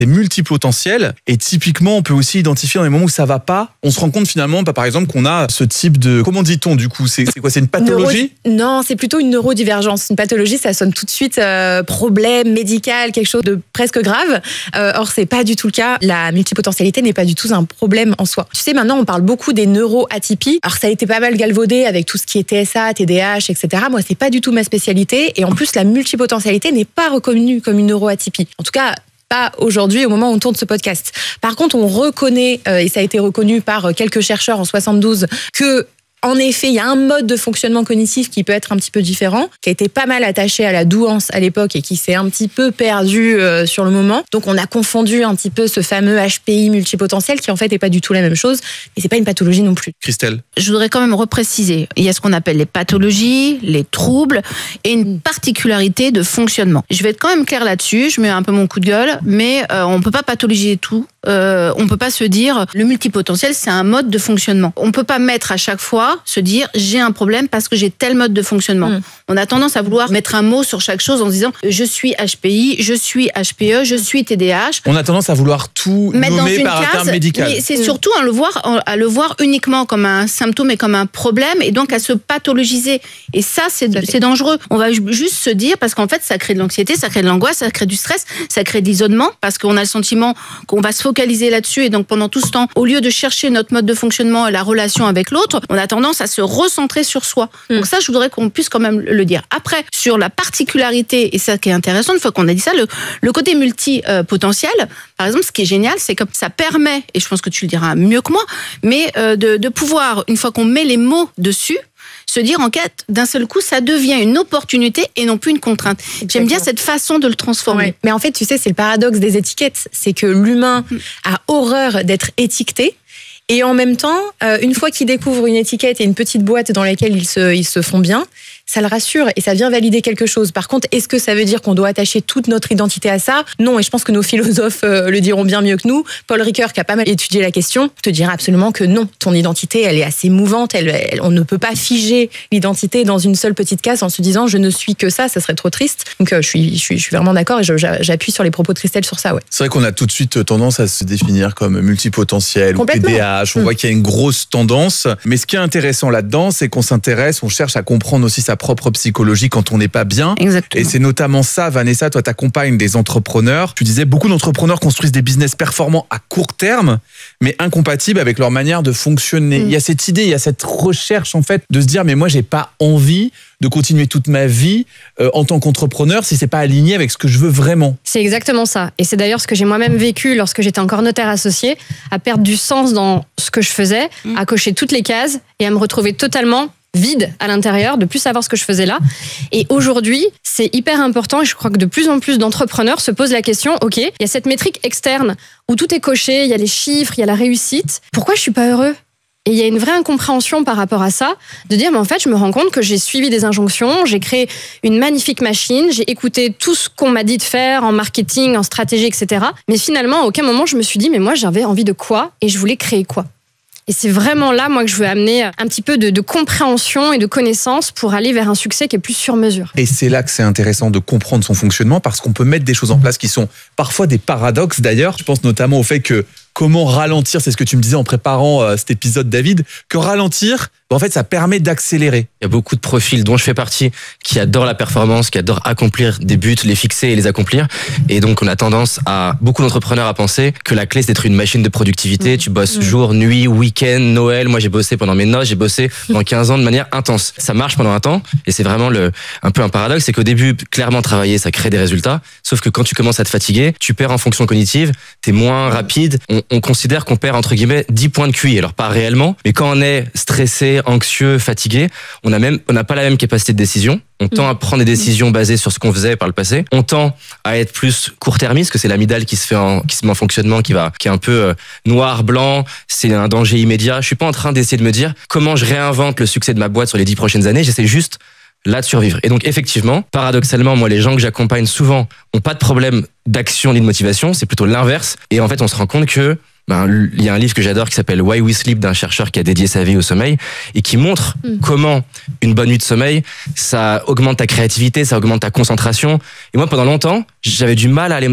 des multipotentiels. Et typiquement, on peut aussi identifier dans les moments où ça va pas. On se rend compte finalement, par exemple, qu'on a ce type de... Comment dit-on du coup ? C'est quoi ? C'est une pathologie ? Non, c'est plutôt une neurodivergence. Une pathologie, ça sonne tout de suite problème médical, quelque chose de presque grave. Or, c'est pas du tout le cas. La multipotentialité n'est pas du tout un problème en soi. Tu sais, maintenant, on parle beaucoup des neuroatypies. Alors, ça a été pas mal galvaudé avec tout ce qui est TSA, TDAH, etc. Moi, c'est pas du tout ma spécialité. Et en plus, la multipotentialité n'est pas reconnue comme une neuroatypie. En tout cas, pas aujourd'hui au moment où on tourne ce podcast. Par contre, on reconnaît, et ça a été reconnu par quelques chercheurs en 72, que en effet, il y a un mode de fonctionnement cognitif qui peut être un petit peu différent, qui a été pas mal attaché à la douance à l'époque et qui s'est un petit peu perdu sur le moment. Donc, on a confondu un petit peu ce fameux HPI multipotentiel qui en fait n'est pas du tout la même chose, mais c'est pas une pathologie non plus. Christelle ? Je voudrais quand même repréciser. Il y a ce qu'on appelle les pathologies, les troubles et une particularité de fonctionnement. Je vais être quand même claire là-dessus. Je mets un peu mon coup de gueule, mais on peut pas pathologiser tout. On peut pas se dire le multipotentiel c'est un mode de fonctionnement. On peut pas mettre à chaque fois se dire j'ai un problème parce que j'ai tel mode de fonctionnement. On a tendance à vouloir mettre un mot sur chaque chose en se disant je suis HPI, je suis HPE, je suis TDAH. On a tendance à vouloir tout nommer par un terme médical. Mais c'est surtout à le voir uniquement comme un symptôme et comme un problème et donc à se pathologiser. Et ça c'est dangereux. On va juste se dire parce qu'en fait ça crée de l'anxiété, ça crée de l'angoisse, ça crée du stress, ça crée de l'isolement parce qu'on a le sentiment qu'on va se focaliser là-dessus et donc pendant tout ce temps, au lieu de chercher notre mode de fonctionnement et la relation avec l'autre, on a tendance à se recentrer sur soi. Donc ça, je voudrais qu'on puisse quand même le dire. Après, sur la particularité, et ça qui est intéressant, une fois qu'on a dit ça, le côté multipotentiel, par exemple, ce qui est génial, c'est que ça permet, et je pense que tu le diras mieux que moi, mais de pouvoir, une fois qu'on met les mots dessus, se dire en fait, d'un seul coup, ça devient une opportunité et non plus une contrainte. Exactement. J'aime bien cette façon de le transformer. Ouais. Mais en fait, tu sais, c'est le paradoxe des étiquettes. C'est que l'humain a horreur d'être étiqueté. Et en même temps, une fois qu'il découvre une étiquette et une petite boîte dans laquelle ils se font bien, ça le rassure et ça vient valider quelque chose. Par contre, est-ce que ça veut dire qu'on doit attacher toute notre identité à ça ? Non, et je pense que nos philosophes le diront bien mieux que nous. Paul Ricoeur, qui a pas mal étudié la question, te dira absolument que non. Ton identité, elle est assez mouvante. On ne peut pas figer l'identité dans une seule petite case en se disant je ne suis que ça serait trop triste. Donc je suis vraiment d'accord et j'appuie sur les propos de Christelle sur ça. Ouais. C'est vrai qu'on a tout de suite tendance à se définir comme multipotentiel ou TDAH. On voit qu'il y a une grosse tendance. Mais ce qui est intéressant là-dedans, c'est qu'on s'intéresse, on cherche à comprendre aussi sa propre psychologie quand on n'est pas bien. Exactement. Et c'est notamment ça, Vanessa, toi t'accompagnes des entrepreneurs. Tu disais, beaucoup d'entrepreneurs construisent des business performants à court terme, mais incompatibles avec leur manière de fonctionner. Il y a cette idée, il y a cette recherche en fait de se dire, mais moi j'ai pas envie de continuer toute ma vie en tant qu'entrepreneur si c'est pas aligné avec ce que je veux vraiment. C'est exactement ça. Et c'est d'ailleurs ce que j'ai moi-même vécu lorsque j'étais encore notaire associé, à perdre du sens dans ce que je faisais, à cocher toutes les cases et à me retrouver totalement vide à l'intérieur, de plus savoir ce que je faisais là. Et aujourd'hui, c'est hyper important et je crois que de plus en plus d'entrepreneurs se posent la question, ok, il y a cette métrique externe où tout est coché, il y a les chiffres, il y a la réussite. Pourquoi je suis pas heureux ? Et il y a une vraie incompréhension par rapport à ça, de dire, mais en fait, je me rends compte que j'ai suivi des injonctions, j'ai créé une magnifique machine, j'ai écouté tout ce qu'on m'a dit de faire en marketing, en stratégie, etc. Mais finalement, à aucun moment, je me suis dit, mais moi, j'avais envie de quoi et je voulais créer quoi ? Et c'est vraiment là, moi, que je veux amener un petit peu de compréhension et de connaissance pour aller vers un succès qui est plus sur mesure. Et c'est là que c'est intéressant de comprendre son fonctionnement parce qu'on peut mettre des choses en place qui sont parfois des paradoxes d'ailleurs. Je pense notamment au fait que comment ralentir, c'est ce que tu me disais en préparant cet épisode, David, que ralentir, en fait, ça permet d'accélérer. Il y a beaucoup de profils dont je fais partie qui adorent la performance, qui adorent accomplir des buts, les fixer et les accomplir. Et donc, on a tendance beaucoup d'entrepreneurs à penser que la clé, c'est d'être une machine de productivité. Tu bosses jour, nuit, week-end, Noël. Moi, j'ai bossé pendant mes noces, j'ai bossé pendant 15 ans de manière intense. Ça marche pendant un temps et c'est vraiment un peu un paradoxe. C'est qu'au début, clairement, travailler, ça crée des résultats. Sauf que quand tu commences à te fatiguer, tu perds en fonction cognitive, t'es moins rapide. On considère qu'on perd, entre guillemets, 10 points de QI. Alors, pas réellement, mais quand on est stressé, anxieux, fatigué, on n'a pas la même capacité de décision. On tend à prendre des décisions basées sur ce qu'on faisait par le passé. On tend à être plus court-termiste, que c'est l'amygdale qui se met en fonctionnement, qui est un peu noir, blanc, c'est un danger immédiat. Je suis pas en train d'essayer de me dire comment je réinvente le succès de ma boîte sur les 10 prochaines années. J'essaie juste là de survivre. Et donc, effectivement, paradoxalement, moi, les gens que j'accompagne souvent ont pas de problème d'action ni de motivation. C'est plutôt l'inverse. Et en fait, on se rend compte que il y a un livre que j'adore qui s'appelle Why We Sleep d'un chercheur qui a dédié sa vie au sommeil et qui montre comment une bonne nuit de sommeil, ça augmente ta créativité, ça augmente ta concentration. Et moi, pendant longtemps, j'avais du mal à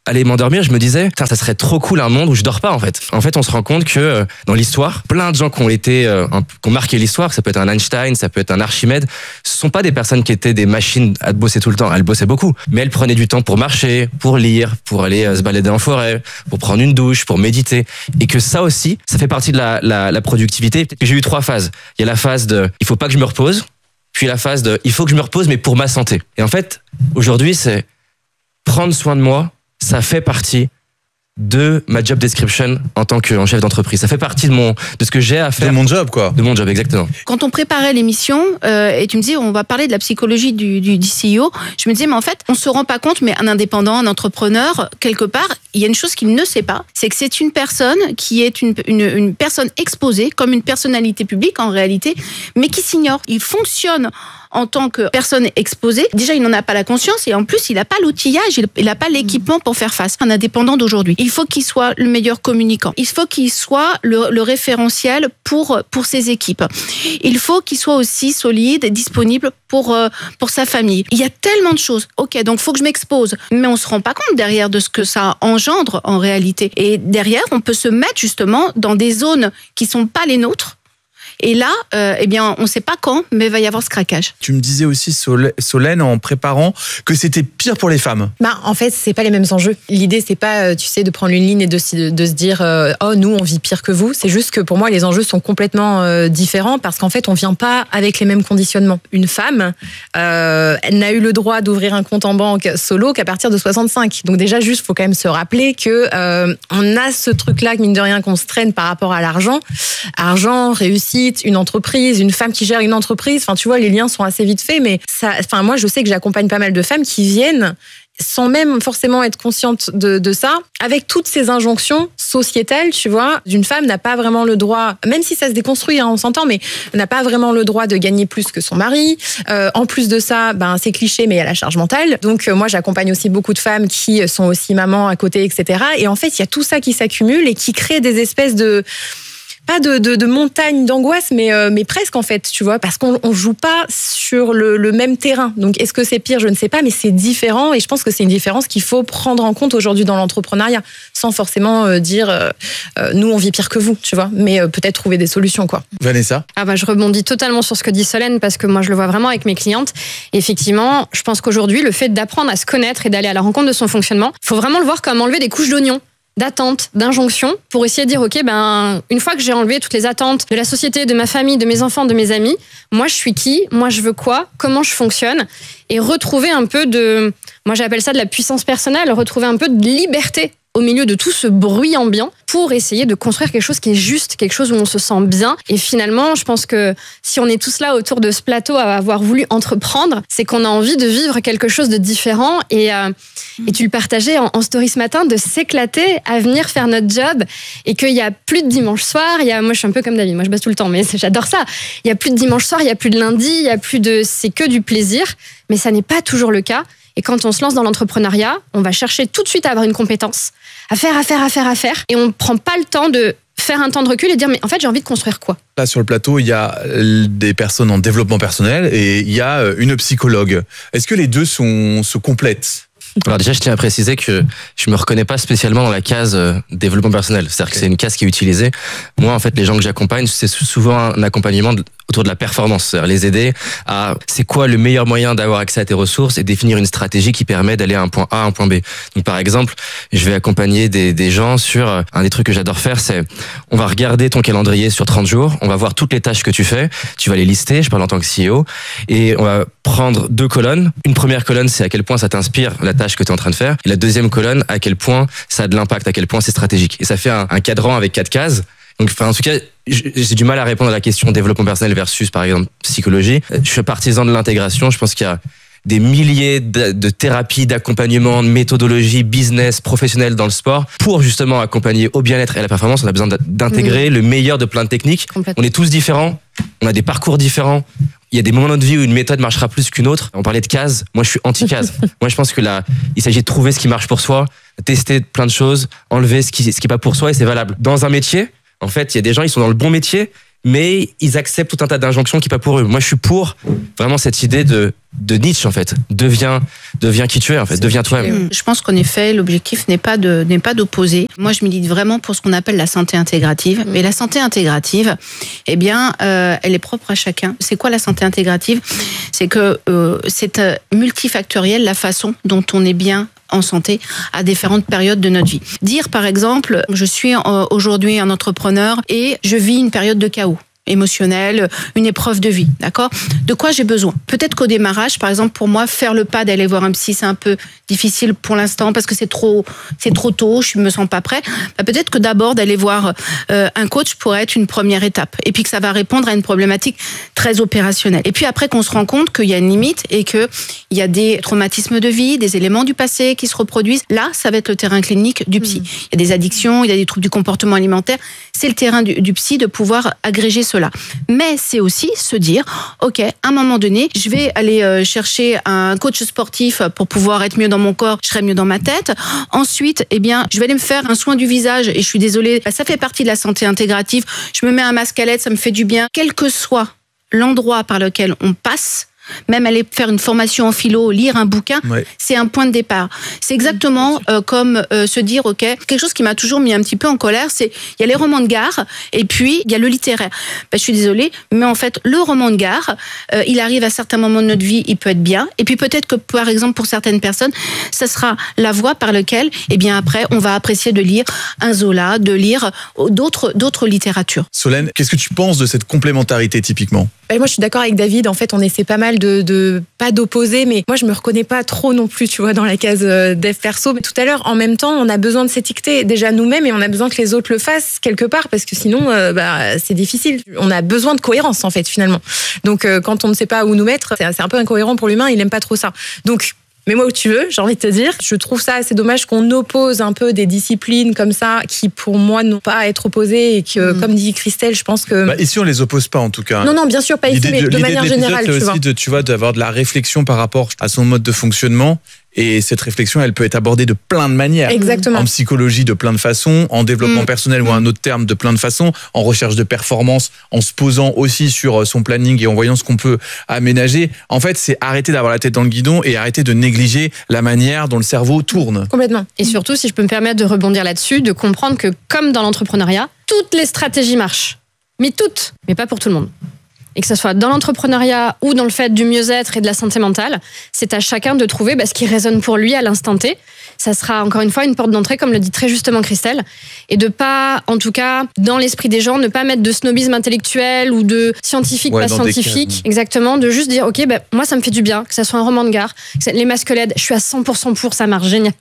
aller m'endormir, je me disais, putain, ça serait trop cool un monde où je dors pas en fait. En fait, on se rend compte que dans l'histoire, plein de gens qui ont marqué l'histoire, ça peut être un Einstein, ça peut être un Archimède, ce sont pas des personnes qui étaient des machines à bosser tout le temps. Elles bossaient beaucoup, mais elles prenaient du temps pour marcher, pour lire, pour aller se balader en forêt, pour prendre une douche, pour méditer. Et que ça aussi, ça fait partie de la productivité. Peut-être que j'ai eu 3 phases. Il y a la phase de il faut pas que je me repose, puis la phase de il faut que je me repose mais pour ma santé. Et en fait, aujourd'hui, c'est prendre soin de moi, ça fait partie de ma job description en tant que chef d'entreprise. Ça fait partie de ce que j'ai à faire. De mon job, quoi. De mon job, exactement. Quand on préparait l'émission, et tu me dis, on va parler de la psychologie du CEO, je me disais, mais en fait, on se rend pas compte, mais un indépendant, un entrepreneur, quelque part, il y a une chose qu'il ne sait pas, c'est que c'est une personne qui est une personne exposée, comme une personnalité publique en réalité, mais qui s'ignore. Il fonctionne en tant que personne exposée. Déjà, il n'en a pas la conscience et en plus, il n'a pas l'outillage, il n'a pas l'équipement pour faire face. Un indépendant d'aujourd'hui, il faut qu'il soit le meilleur communicant. Il faut qu'il soit le référentiel pour ses équipes. Il faut qu'il soit aussi solide et disponible pour sa famille. Il y a tellement de choses. Ok, donc il faut que je m'expose. Mais on ne se rend pas compte derrière de ce que ça engendre en réalité. Et derrière, on peut se mettre justement dans des zones qui ne sont pas les nôtres. Et là, eh bien, on ne sait pas quand, mais il va y avoir ce craquage. Tu me disais aussi, Solène, en préparant, que c'était pire pour les femmes. En fait, c'est pas les mêmes enjeux. L'idée, c'est pas, tu sais, de prendre une ligne et de se dire, oh, nous, on vit pire que vous. C'est juste que pour moi, les enjeux sont complètement différents parce qu'en fait, on vient pas avec les mêmes conditionnements. Une femme n'a eu le droit d'ouvrir un compte en banque solo qu'à partir de 65. Donc déjà, juste, faut quand même se rappeler que on a ce truc-là, mine de rien, qu'on se traîne par rapport à l'argent. Argent, réussite, une entreprise, une femme qui gère une entreprise. Enfin, tu vois, les liens sont assez vite faits, mais moi, je sais que j'accompagne pas mal de femmes qui viennent sans même forcément être consciente de ça, avec toutes ces injonctions sociétales, tu vois. Une femme n'a pas vraiment le droit, même si ça se déconstruit, on s'entend, mais n'a pas vraiment le droit de gagner plus que son mari. En plus de ça, c'est cliché, mais il y a la charge mentale. Donc moi, j'accompagne aussi beaucoup de femmes qui sont aussi mamans à côté, etc. Et en fait, il y a tout ça qui s'accumule et qui crée des espèces de... pas de montagne d'angoisse, mais presque en fait, tu vois, parce qu'on joue pas sur le même terrain. Donc, est-ce que c'est pire? Je ne sais pas, mais c'est différent et je pense que c'est une différence qu'il faut prendre en compte aujourd'hui dans l'entrepreneuriat, sans forcément dire nous on vit pire que vous, tu vois, mais peut-être trouver des solutions, quoi. Vanessa? Je rebondis totalement sur ce que dit Solène parce que moi je le vois vraiment avec mes clientes. Et effectivement, je pense qu'aujourd'hui, le fait d'apprendre à se connaître et d'aller à la rencontre de son fonctionnement, faut vraiment le voir comme enlever des couches d'oignons, d'attentes, d'injonctions, pour essayer de dire, ok, une fois que j'ai enlevé toutes les attentes de la société, de ma famille, de mes enfants, de mes amis, moi je suis qui, moi je veux quoi, comment je fonctionne, et retrouver un peu moi j'appelle ça de la puissance personnelle, retrouver un peu de liberté au milieu de tout ce bruit ambiant pour essayer de construire quelque chose qui est juste, quelque chose où on se sent bien. Et finalement, je pense que si on est tous là autour de ce plateau à avoir voulu entreprendre, c'est qu'on a envie de vivre quelque chose de différent. Et tu le partageais en story ce matin, de s'éclater à venir faire notre job et qu'il n'y a plus de dimanche soir. Moi, je suis un peu comme David, moi je bosse tout le temps, mais j'adore ça. Il n'y a plus de dimanche soir, il n'y a plus de lundi, c'est que du plaisir. Mais ça n'est pas toujours le cas. Et quand on se lance dans l'entrepreneuriat, on va chercher tout de suite à avoir une compétence, à faire. Et on ne prend pas le temps de faire un temps de recul et dire, mais en fait, j'ai envie de construire quoi? Là, sur le plateau, il y a des personnes en développement personnel et il y a une psychologue. Est-ce que les deux se complètent? Alors déjà, je tiens à préciser que je me reconnais pas spécialement dans la case développement personnel. C'est-à-dire que c'est une case qui est utilisée. Moi, en fait, les gens que j'accompagne, c'est souvent un accompagnement autour de la performance. C'est-à-dire les aider à c'est quoi le meilleur moyen d'avoir accès à tes ressources et définir une stratégie qui permet d'aller à un point A à un point B. Donc par exemple, je vais accompagner des gens sur un des trucs que j'adore faire, c'est on va regarder ton calendrier sur 30 jours, on va voir toutes les tâches que tu fais, tu vas les lister, je parle en tant que CEO, et on va prendre 2 colonnes. Une première colonne, c'est à quel point ça t'inspire la tâche que tu es en train de faire. Et la deuxième colonne, à quel point ça a de l'impact, à quel point c'est stratégique. Et ça fait un cadran avec 4 cases. Donc, en tout cas, j'ai du mal à répondre à la question développement personnel versus, par exemple, psychologie. Je suis partisan de l'intégration. Je pense qu'il y a des milliers de thérapies, d'accompagnement, de méthodologies, business, professionnelles dans le sport pour justement accompagner au bien-être et à la performance. On a besoin d'intégrer le meilleur de plein de techniques. On est tous différents. On a des parcours différents. Il y a des moments de notre vie où une méthode marchera plus qu'une autre. On parlait de cases. Moi, je suis anti-case. Moi, je pense que il s'agit de trouver ce qui marche pour soi, tester plein de choses, enlever ce qui est pas pour soi et c'est valable. Dans un métier, en fait, il y a des gens, ils sont dans le bon métier, mais ils acceptent tout un tas d'injonctions qui n'est pas pour eux. Moi, je suis pour vraiment cette idée de Nietzsche, en fait. Deviens qui tu es, en fait. Deviens toi-même. Je pense qu'en effet, l'objectif n'est pas d'opposer. Moi, je milite vraiment pour ce qu'on appelle la santé intégrative. Mais la santé intégrative, eh bien, elle est propre à chacun. C'est quoi la santé intégrative ? C'est que c'est multifactoriel la façon dont on est bien en santé à différentes périodes de notre vie. Dire par exemple, je suis aujourd'hui un entrepreneur et je vis une période de chaos émotionnel, une épreuve de vie, d'accord ? De quoi j'ai besoin ? Peut-être qu'au démarrage, par exemple, pour moi, faire le pas d'aller voir un psy, c'est un peu difficile pour l'instant parce que c'est trop tôt, je me sens pas prêt. Peut-être que d'abord d'aller voir un coach pourrait être une première étape et puis que ça va répondre à une problématique très opérationnelle. Et puis après qu'on se rend compte qu'il y a une limite et qu'il y a des traumatismes de vie, des éléments du passé qui se reproduisent, là, ça va être le terrain clinique du psy. Il y a des addictions, il y a des troubles du comportement alimentaire, c'est le terrain du psy de pouvoir agréger cela. Mais c'est aussi se dire, ok, à un moment donné, je vais aller chercher un coach sportif pour pouvoir être mieux dans mon corps, je serai mieux dans ma tête. Ensuite, eh bien, je vais aller me faire un soin du visage et je suis désolée, ça fait partie de la santé intégrative. Je me mets un masque à lait, ça me fait du bien. Quel que soit l'endroit par lequel on passe, même aller faire une formation en philo, lire un bouquin, c'est un point de départ. C'est exactement comme se dire, ok, quelque chose qui m'a toujours mis un petit peu en colère, c'est il y a les romans de gare et puis il y a le littéraire. Je suis désolée, mais en fait, le roman de gare, il arrive à certains moments de notre vie, il peut être bien, et puis peut-être que, par exemple, pour certaines personnes, ça sera la voie par laquelle, eh bien après, on va apprécier de lire un Zola, de lire d'autres littératures. Solène, qu'est-ce que tu penses de cette complémentarité typiquement ? Moi, je suis d'accord avec David. En fait, on essaie pas mal de pas d'opposer, mais moi, je me reconnais pas trop non plus, tu vois, dans la case dev perso. Mais tout à l'heure, en même temps, on a besoin de s'étiqueter déjà nous-mêmes et on a besoin que les autres le fassent quelque part parce que sinon, c'est difficile. On a besoin de cohérence, en fait, finalement. Donc, quand on ne sait pas où nous mettre, c'est un peu incohérent pour l'humain. Il aime pas trop ça. Donc, mets-moi où tu veux, j'ai envie de te dire. Je trouve ça assez dommage qu'on oppose un peu des disciplines comme ça qui, pour moi, n'ont pas à être opposées et que, comme dit Christelle, je pense que... ici, on les oppose pas, en tout cas. Non, bien sûr, pas ici, mais de manière générale, tu vois. Aussi tu vois, d'avoir de la réflexion par rapport à son mode de fonctionnement. Et cette réflexion, elle peut être abordée de plein de manières. Exactement. En psychologie, de plein de façons. En développement personnel ou un autre terme, de plein de façons. En recherche de performance, en se posant aussi sur son planning et en voyant ce qu'on peut aménager. En fait, c'est arrêter d'avoir la tête dans le guidon et arrêter de négliger la manière dont le cerveau tourne. Complètement. Et surtout, si je peux me permettre de rebondir là-dessus, de comprendre que, comme dans l'entrepreneuriat, toutes les stratégies marchent. Mais toutes, mais pas pour tout le monde. Et que ce soit dans l'entrepreneuriat ou dans le fait du mieux-être et de la santé mentale, c'est à chacun de trouver ce qui résonne pour lui à l'instant T. Ça sera encore une fois une porte d'entrée, comme le dit très justement Christelle, et de pas, en tout cas, dans l'esprit des gens, ne pas mettre de snobisme intellectuel ou de scientifique, pas scientifique. Exactement, de juste dire, ok, moi ça me fait du bien, que ça soit un roman de gare, les masques LED, je suis à 100% pour, ça marche, génial.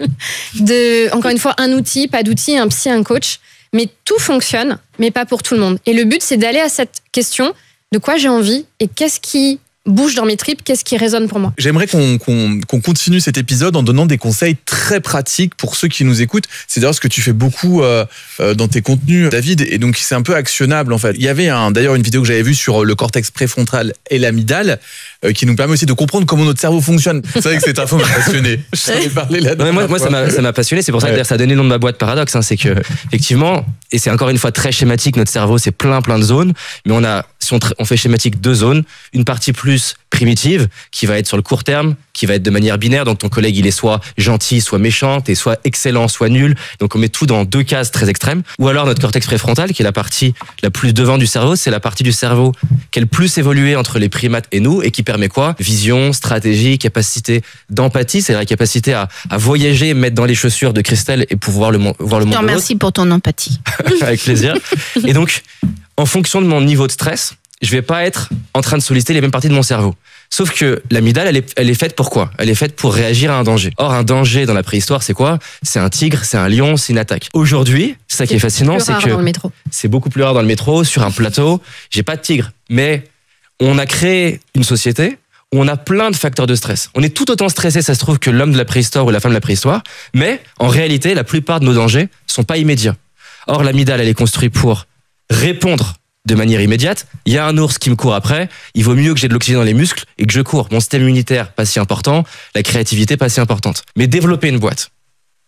Encore une fois, un outil, pas d'outil, un psy, un coach, mais tout fonctionne, mais pas pour tout le monde. Et le but, c'est d'aller à cette question, de quoi j'ai envie et qu'est-ce qui bouge dans mes tripes, qu'est-ce qui résonne pour moi. J'aimerais qu'on continue cet épisode en donnant des conseils très pratiques pour ceux qui nous écoutent. C'est d'ailleurs ce que tu fais beaucoup dans tes contenus, David, et donc c'est un peu actionnable en fait. Il y avait d'ailleurs une vidéo que j'avais vue sur le cortex préfrontal et l'amygdale qui nous permet aussi de comprendre comment notre cerveau fonctionne. C'est vrai que cette info m'a passionné. Je t'avais parlé là-dedans. Moi ça m'a passionné, c'est pour ça que ça a donné le nom de ma boîte Paradoxe, c'est que effectivement, et c'est encore une fois très schématique, notre cerveau c'est plein de zones, mais si on fait schématique 2 zones, une partie plus primitive qui va être sur le court terme, qui va être de manière binaire, donc ton collègue il est soit gentil, soit méchant, et soit excellent, soit nul, donc on met tout dans 2 cases très extrêmes. Ou alors notre cortex préfrontal qui est la partie la plus devant du cerveau, c'est la partie du cerveau qui est le plus évoluée entre les primates et nous et qui permet quoi ? Vision, stratégie, capacité d'empathie, c'est la capacité à voyager, mettre dans les chaussures de Christelle et pouvoir voir le monde. Merci pour ton empathie. Avec plaisir. Et donc, en fonction de mon niveau de stress, je vais pas être en train de solliciter les mêmes parties de mon cerveau. Sauf que l'amygdale, elle est faite pour quoi ? Elle est faite pour réagir à un danger. Or, un danger dans la préhistoire, c'est quoi ? C'est un tigre, c'est un lion, c'est une attaque. Aujourd'hui, c'est ça qui est fascinant, c'est que c'est beaucoup plus rare dans le métro, sur un plateau. J'ai pas de tigre, mais on a créé une société où on a plein de facteurs de stress. On est tout autant stressé, ça se trouve, que l'homme de la préhistoire ou la femme de la préhistoire, mais en réalité, la plupart de nos dangers sont pas immédiats. Or, l'amygdale, elle est construite pour répondre de manière immédiate. Il y a un ours qui me court après, il vaut mieux que j'ai de l'oxygène dans les muscles et que je cours. Mon système immunitaire, pas si important, la créativité, pas si importante. Mais développer une boîte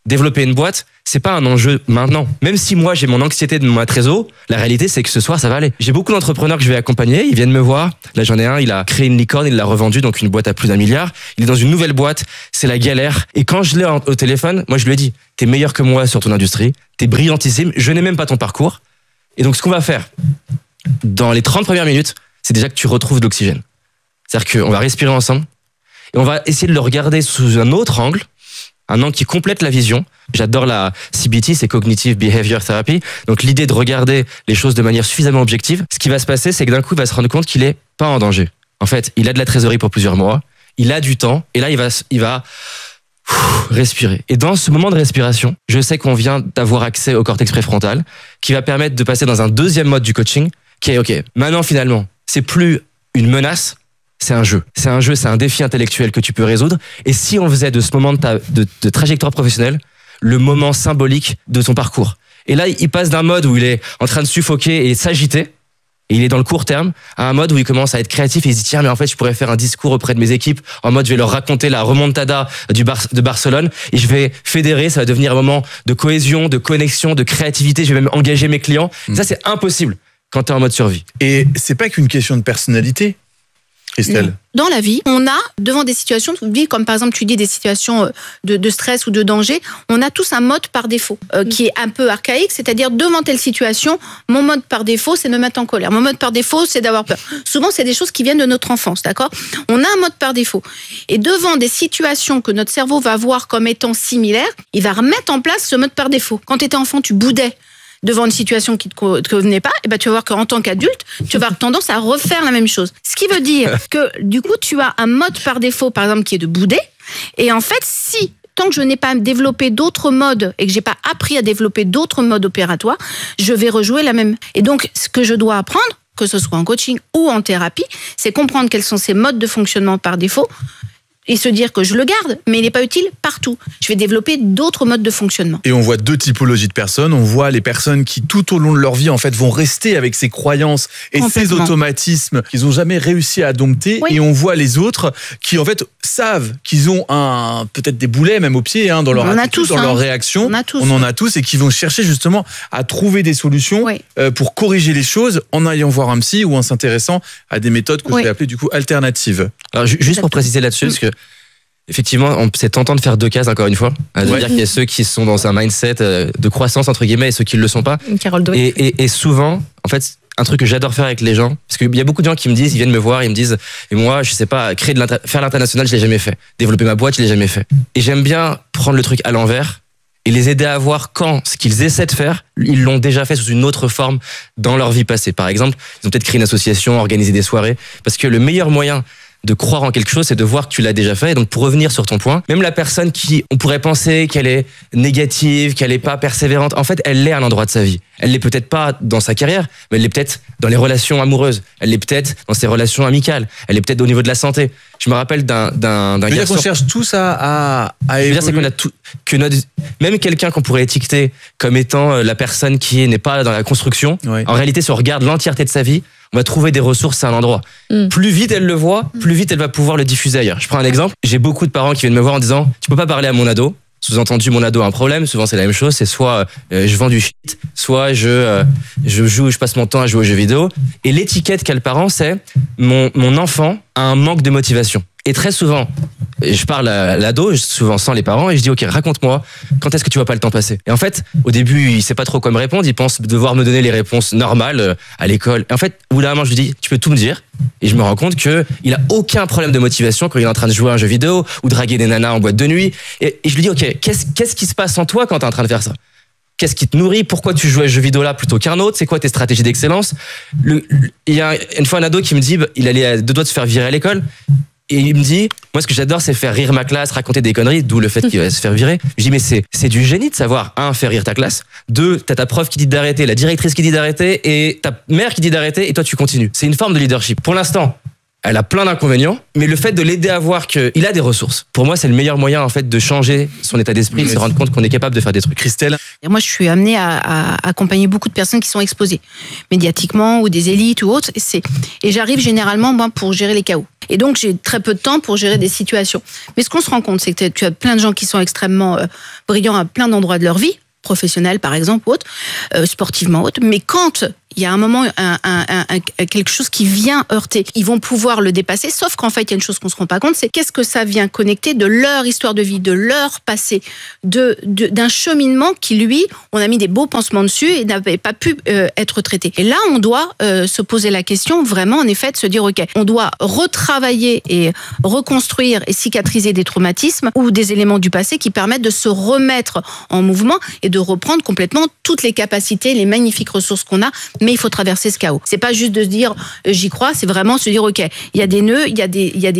développer une boîte, c'est pas un enjeu maintenant. Même si moi j'ai mon anxiété de ma trésor, la réalité c'est que ce soir ça va aller. J'ai beaucoup d'entrepreneurs que je vais accompagner, ils viennent me voir. Là j'en ai un, il a créé une licorne, il l'a revendue, donc une boîte à plus d'1 milliard. Il est dans une nouvelle boîte, c'est la galère. Et quand je l'ai au téléphone, moi je lui ai dit, t'es meilleur que moi sur ton industrie, t'es brillantissime, je n'ai même pas ton parcours. Et donc ce qu'on va faire, dans les 30 premières minutes, c'est déjà que tu retrouves de l'oxygène. C'est-à-dire qu'on va respirer ensemble et on va essayer de le regarder sous un autre angle, un angle qui complète la vision. J'adore la CBT, c'est Cognitive Behavior Therapy. Donc l'idée de regarder les choses de manière suffisamment objective. Ce qui va se passer, c'est que d'un coup, il va se rendre compte qu'il est pas en danger. En fait, il a de la trésorerie pour plusieurs mois, il a du temps, et là, il va respirer. Et dans ce moment de respiration, je sais qu'on vient d'avoir accès au cortex préfrontal, qui va permettre de passer dans un deuxième mode du coaching, qui est OK. Maintenant, finalement, c'est plus une menace. C'est un jeu. C'est un défi intellectuel que tu peux résoudre. Et si on faisait de ce moment de trajectoire professionnelle le moment symbolique de ton parcours. Et là, il passe d'un mode où il est en train de suffoquer et s'agiter, et il est dans le court terme, à un mode où il commence à être créatif et il se dit tiens, mais en fait, je pourrais faire un discours auprès de mes équipes en mode je vais leur raconter la remontada de Barcelone et je vais fédérer, ça va devenir un moment de cohésion, de connexion, de créativité, je vais même engager mes clients. Ça, c'est impossible quand tu es en mode survie. Et c'est pas qu'une question de personnalité, Christelle. Dans la vie, on a, devant des situations de vie, comme par exemple tu dis des situations de stress ou de danger, on a tous un mode par défaut qui est un peu archaïque, c'est-à-dire devant telle situation, mon mode par défaut, c'est de me mettre en colère. Mon mode par défaut, c'est d'avoir peur. Souvent, c'est des choses qui viennent de notre enfance, d'accord ? On a un mode par défaut. Et devant des situations que notre cerveau va voir comme étant similaires, il va remettre en place ce mode par défaut. Quand tu étais enfant, tu boudais devant une situation qui te convenait pas, et ben tu vas voir qu'en tant qu'adulte, tu vas avoir tendance à refaire la même chose. Ce qui veut dire que du coup, tu as un mode par défaut, par exemple, qui est de bouder. Et en fait, si tant que je n'ai pas développé d'autres modes et que j'ai pas appris à développer d'autres modes opératoires, je vais rejouer la même. Et donc, ce que je dois apprendre, que ce soit en coaching ou en thérapie, c'est comprendre quels sont ces modes de fonctionnement par défaut et se dire que je le garde, mais il n'est pas utile partout. Je vais développer d'autres modes de fonctionnement. Et on voit deux typologies de personnes. On voit les personnes qui, tout au long de leur vie, en fait, vont rester avec ces croyances et ces automatismes qu'ils n'ont jamais réussi à dompter. Oui. Et on voit les autres qui, en fait, savent qu'ils ont peut-être des boulets, même au pied, dans leur attitude, dans leur réaction. On en a tous et qui vont chercher justement à trouver des solutions pour corriger les choses en allant voir un psy ou en s'intéressant à des méthodes que je vais appeler du coup alternatives. Alors, juste pour préciser là-dessus, parce que effectivement, c'est tentant de faire deux cases, encore une fois. C'est-à-dire qu'il y a ceux qui sont dans un mindset de croissance, entre guillemets, et ceux qui ne le sont pas. Carole Dweck. Et souvent, en fait, un truc que j'adore faire avec les gens, parce qu'il y a beaucoup de gens qui me disent, ils viennent me voir, ils me disent, et moi, je sais pas, faire l'international, je l'ai jamais fait. Développer ma boîte, je l'ai jamais fait. Et j'aime bien prendre le truc à l'envers et les aider à voir quand ce qu'ils essaient de faire, ils l'ont déjà fait sous une autre forme dans leur vie passée. Par exemple, ils ont peut-être créé une association, organisé des soirées, parce que le meilleur moyen de croire en quelque chose, c'est de voir que tu l'as déjà fait. Et donc, pour revenir sur ton point, même la personne qui, on pourrait penser qu'elle est négative, qu'elle est pas persévérante, en fait, elle l'est à l'endroit de sa vie. Elle l'est peut-être pas dans sa carrière, mais elle l'est peut-être dans les relations amoureuses. Elle l'est peut-être dans ses relations amicales. Elle est peut-être au niveau de la santé. Je me rappelle d'un garçon. Dire qu'on cherche tous à évoluer. C'est qu'on a tout, même quelqu'un qu'on pourrait étiqueter comme étant la personne qui n'est pas dans la construction. Ouais. En réalité, si on regarde l'entièreté de sa vie, on va trouver des ressources à un endroit. Plus vite elle le voit, plus vite elle va pouvoir le diffuser ailleurs. Je prends un exemple. J'ai beaucoup de parents qui viennent me voir en disant tu peux pas parler à mon ado. Sous-entendu, mon ado a un problème. Souvent, c'est la même chose. C'est soit je vends du shit, soit je passe mon temps à jouer aux jeux vidéo. Et l'étiquette qu'a le parent, c'est mon enfant a un manque de motivation. Et très souvent, je parle à l'ado, souvent sans les parents, et je dis ok, raconte-moi, quand est-ce que tu vois pas le temps passer? Et en fait, au début, il sait pas trop quoi me répondre, il pense devoir me donner les réponses normales à l'école. Et en fait, au bout d'un moment, je lui dis, tu peux tout me dire, et je me rends compte que il a aucun problème de motivation quand il est en train de jouer à un jeu vidéo ou draguer des nanas en boîte de nuit. Et je lui dis ok, qu'est-ce qui se passe en toi quand t'es en train de faire ça? Qu'est-ce qui te nourrit? Pourquoi tu joues à ce jeu vidéo là plutôt qu'un autre? C'est quoi tes stratégies d'excellence? Il y a une fois un ado qui me dit, il allait à 2 doigts de se faire virer à l'école. Et il me dit, moi ce que j'adore c'est faire rire ma classe, raconter des conneries, d'où le fait qu'il va se faire virer. Je dis mais c'est du génie de savoir, 1, faire rire ta classe, 2, t'as ta prof qui dit d'arrêter, la directrice qui dit d'arrêter et ta mère qui dit d'arrêter et toi tu continues. C'est une forme de leadership. Pour l'instant, Elle a plein d'inconvénients, mais le fait de l'aider à voir qu'il a des ressources, pour moi, c'est le meilleur moyen en fait de changer son état d'esprit, de se rendre compte qu'on est capable de faire des trucs. Christelle? Et moi, je suis amenée à accompagner beaucoup de personnes qui sont exposées, médiatiquement ou des élites ou autres. Et j'arrive généralement pour gérer les chaos. Et donc, j'ai très peu de temps pour gérer des situations. Mais ce qu'on se rend compte, c'est que tu as plein de gens qui sont extrêmement brillants à plein d'endroits de leur vie, professionnels par exemple, ou autre, sportivement, autre. Mais quand il y a un moment, quelque chose qui vient heurter, ils vont pouvoir le dépasser, sauf qu'en fait, il y a une chose qu'on ne se rend pas compte, c'est qu'est-ce que ça vient connecter de leur histoire de vie, de leur passé, d'un cheminement qui, lui, on a mis des beaux pansements dessus et n'avait pas pu être traité. Et là, on doit se poser la question, vraiment, en effet, de se dire, OK, on doit retravailler et reconstruire et cicatriser des traumatismes ou des éléments du passé qui permettent de se remettre en mouvement et de reprendre complètement toutes les capacités, les magnifiques ressources qu'on a, mais il faut traverser ce chaos. C'est pas juste de se dire j'y crois, c'est vraiment se dire OK, il y a des nœuds, il y a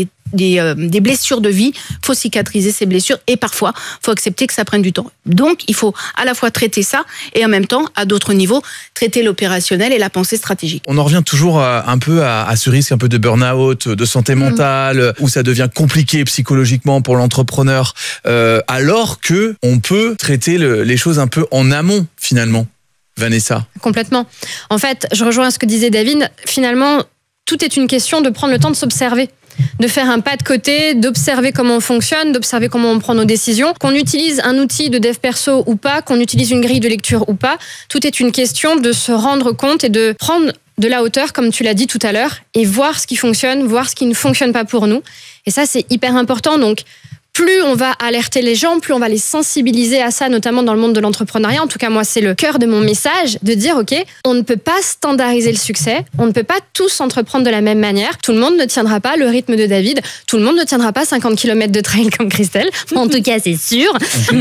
des blessures de vie, faut cicatriser ces blessures et parfois faut accepter que ça prenne du temps. Donc il faut à la fois traiter ça et en même temps à d'autres niveaux traiter l'opérationnel et la pensée stratégique. On en revient toujours un peu à ce risque un peu de burn-out, de santé mentale, où ça devient compliqué psychologiquement pour l'entrepreneur, alors que on peut traiter les choses un peu en amont finalement. Vanessa. Complètement. En fait, je rejoins ce que disait David. Finalement, tout est une question de prendre le temps de s'observer, de faire un pas de côté, d'observer comment on fonctionne, d'observer comment on prend nos décisions. Qu'on utilise un outil de dev perso ou pas, qu'on utilise une grille de lecture ou pas, tout est une question de se rendre compte et de prendre de la hauteur, comme tu l'as dit tout à l'heure, et voir ce qui fonctionne, voir ce qui ne fonctionne pas pour nous. Et ça, c'est hyper important. Donc, plus on va alerter les gens, plus on va les sensibiliser à ça, notamment dans le monde de l'entrepreneuriat. En tout cas, moi, c'est le cœur de mon message, de dire, OK, on ne peut pas standardiser le succès, on ne peut pas tous entreprendre de la même manière. Tout le monde ne tiendra pas le rythme de David, tout le monde ne tiendra pas 50 km de trail comme Christelle, en tout cas, c'est sûr.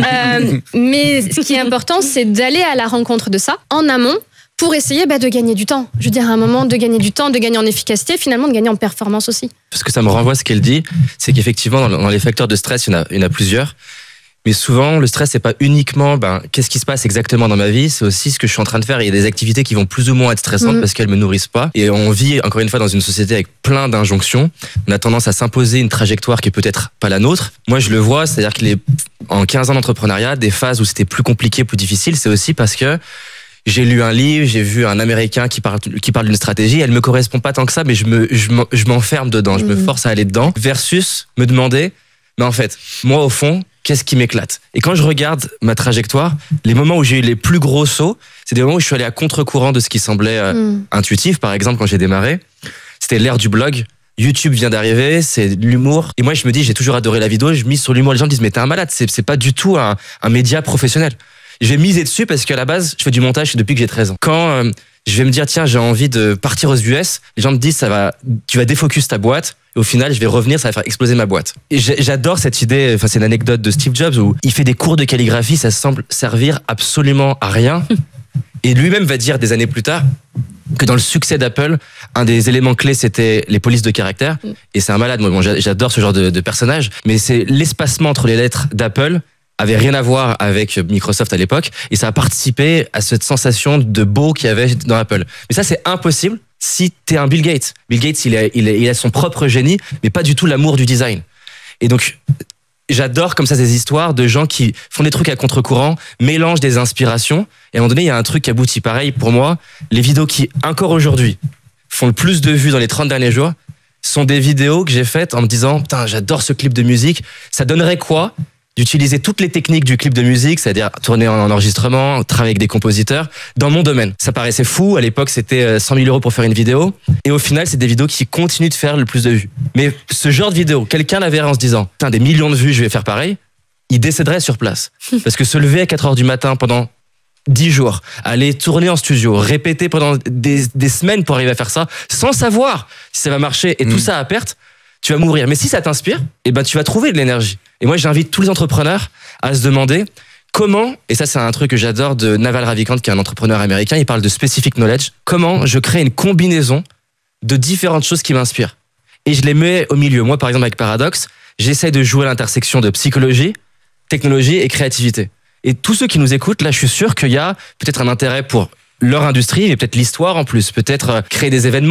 Mais ce qui est important, c'est d'aller à la rencontre de ça, en amont, pour essayer de gagner du temps. Je veux dire, à un moment, de gagner du temps, de gagner en efficacité, finalement, de gagner en performance aussi. Parce que ça me renvoie à ce qu'elle dit, c'est qu'effectivement, dans les facteurs de stress, il y en a plusieurs. Mais souvent, le stress, c'est pas uniquement qu'est-ce qui se passe exactement dans ma vie, c'est aussi ce que je suis en train de faire. Il y a des activités qui vont plus ou moins être stressantes parce qu'elles me nourrissent pas. Et on vit, encore une fois, dans une société avec plein d'injonctions. On a tendance à s'imposer une trajectoire qui est peut-être pas la nôtre. Moi, je le vois, c'est-à-dire en 15 ans d'entrepreneuriat, des phases où c'était plus compliqué, plus difficile, c'est aussi parce que j'ai lu un livre, j'ai vu un Américain qui parle d'une stratégie, elle me correspond pas tant que ça, mais je m'enferme dedans, je me force à aller dedans, versus me demander, mais en fait, moi au fond, qu'est-ce qui m'éclate? Et quand je regarde ma trajectoire, les moments où j'ai eu les plus gros sauts, c'est des moments où je suis allé à contre-courant de ce qui semblait intuitif. Par exemple, quand j'ai démarré, c'était l'ère du blog. YouTube vient d'arriver, c'est de l'humour. Et moi, je me dis, j'ai toujours adoré la vidéo, je mise sur l'humour. Les gens me disent, mais t'es un malade, c'est pas du tout un média professionnel. Je vais miser dessus parce qu'à la base, je fais du montage depuis que j'ai 13 ans. Quand je vais me dire, tiens, j'ai envie de partir aux US, les gens me disent, tu vas défocus ta boîte. Et au final, je vais revenir, ça va faire exploser ma boîte. Et j'adore cette idée, c'est une anecdote de Steve Jobs où il fait des cours de calligraphie, ça semble servir absolument à rien. Et lui-même va dire des années plus tard que dans le succès d'Apple, un des éléments clés, c'était les polices de caractère. Et c'est un malade, moi, j'adore ce genre de personnage, mais c'est l'espacement entre les lettres d'Apple avait rien à voir avec Microsoft à l'époque, et ça a participé à cette sensation de beau qu'il y avait dans Apple. Mais ça, c'est impossible si t'es un Bill Gates. Bill Gates, il a son propre génie, mais pas du tout l'amour du design. Et donc, j'adore comme ça ces histoires de gens qui font des trucs à contre-courant, mélangent des inspirations, et à un moment donné, il y a un truc qui aboutit. Pareil, pour moi, les vidéos qui, encore aujourd'hui, font le plus de vues dans les 30 derniers jours, sont des vidéos que j'ai faites en me disant, putain, j'adore ce clip de musique, ça donnerait quoi d'utiliser toutes les techniques du clip de musique, c'est-à-dire tourner en enregistrement, travailler avec des compositeurs, dans mon domaine. Ça paraissait fou, à l'époque c'était 100 000 € pour faire une vidéo, et au final c'est des vidéos qui continuent de faire le plus de vues. Mais ce genre de vidéo, quelqu'un la verrait en se disant, putain, des millions de vues, je vais faire pareil, il décéderait sur place. Parce que se lever à 4h du matin pendant 10 jours, aller tourner en studio, répéter pendant des semaines pour arriver à faire ça, sans savoir si ça va marcher, et tout ça à perte, tu vas mourir. Mais si ça t'inspire, tu vas trouver de l'énergie. Et moi, j'invite tous les entrepreneurs à se demander comment, et ça c'est un truc que j'adore de Naval Ravikant, qui est un entrepreneur américain, il parle de specific knowledge, comment je crée une combinaison de différentes choses qui m'inspirent. Et je les mets au milieu. Moi, par exemple, avec Paradox, j'essaie de jouer à l'intersection de psychologie, technologie et créativité. Et tous ceux qui nous écoutent, là, je suis sûr qu'il y a peut-être un intérêt pour leur industrie, mais peut-être l'histoire en plus, peut-être créer des événements.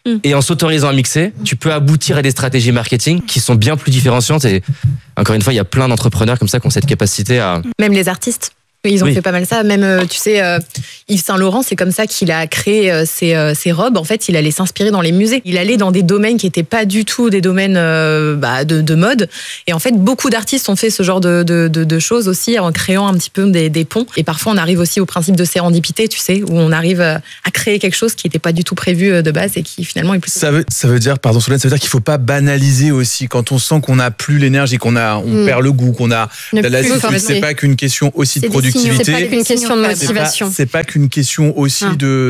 Et en s'autorisant à mixer, tu peux aboutir à des stratégies marketing qui sont bien plus différenciantes. Et encore une fois, il y a plein d'entrepreneurs comme ça qui ont cette capacité à... Même les artistes. Ils ont fait pas mal ça. Même, tu sais, Yves Saint Laurent, c'est comme ça qu'il a créé ses robes. En fait, il allait s'inspirer dans les musées. Il allait dans des domaines qui n'étaient pas du tout des domaines de mode. Et en fait, beaucoup d'artistes ont fait ce genre de choses aussi en créant un petit peu des ponts. Et parfois, on arrive aussi au principe de sérendipité, tu sais, où on arrive à créer quelque chose qui n'était pas du tout prévu de base et qui finalement est plus... Ça veut dire, pardon Solène, ça veut dire qu'il ne faut pas banaliser aussi. Quand on sent qu'on n'a plus l'énergie, on perd le goût, qu'on a la lassitude, c'est pas qu'une question aussi de productivité. C'est pas qu'une question de motivation. C'est pas qu'une question aussi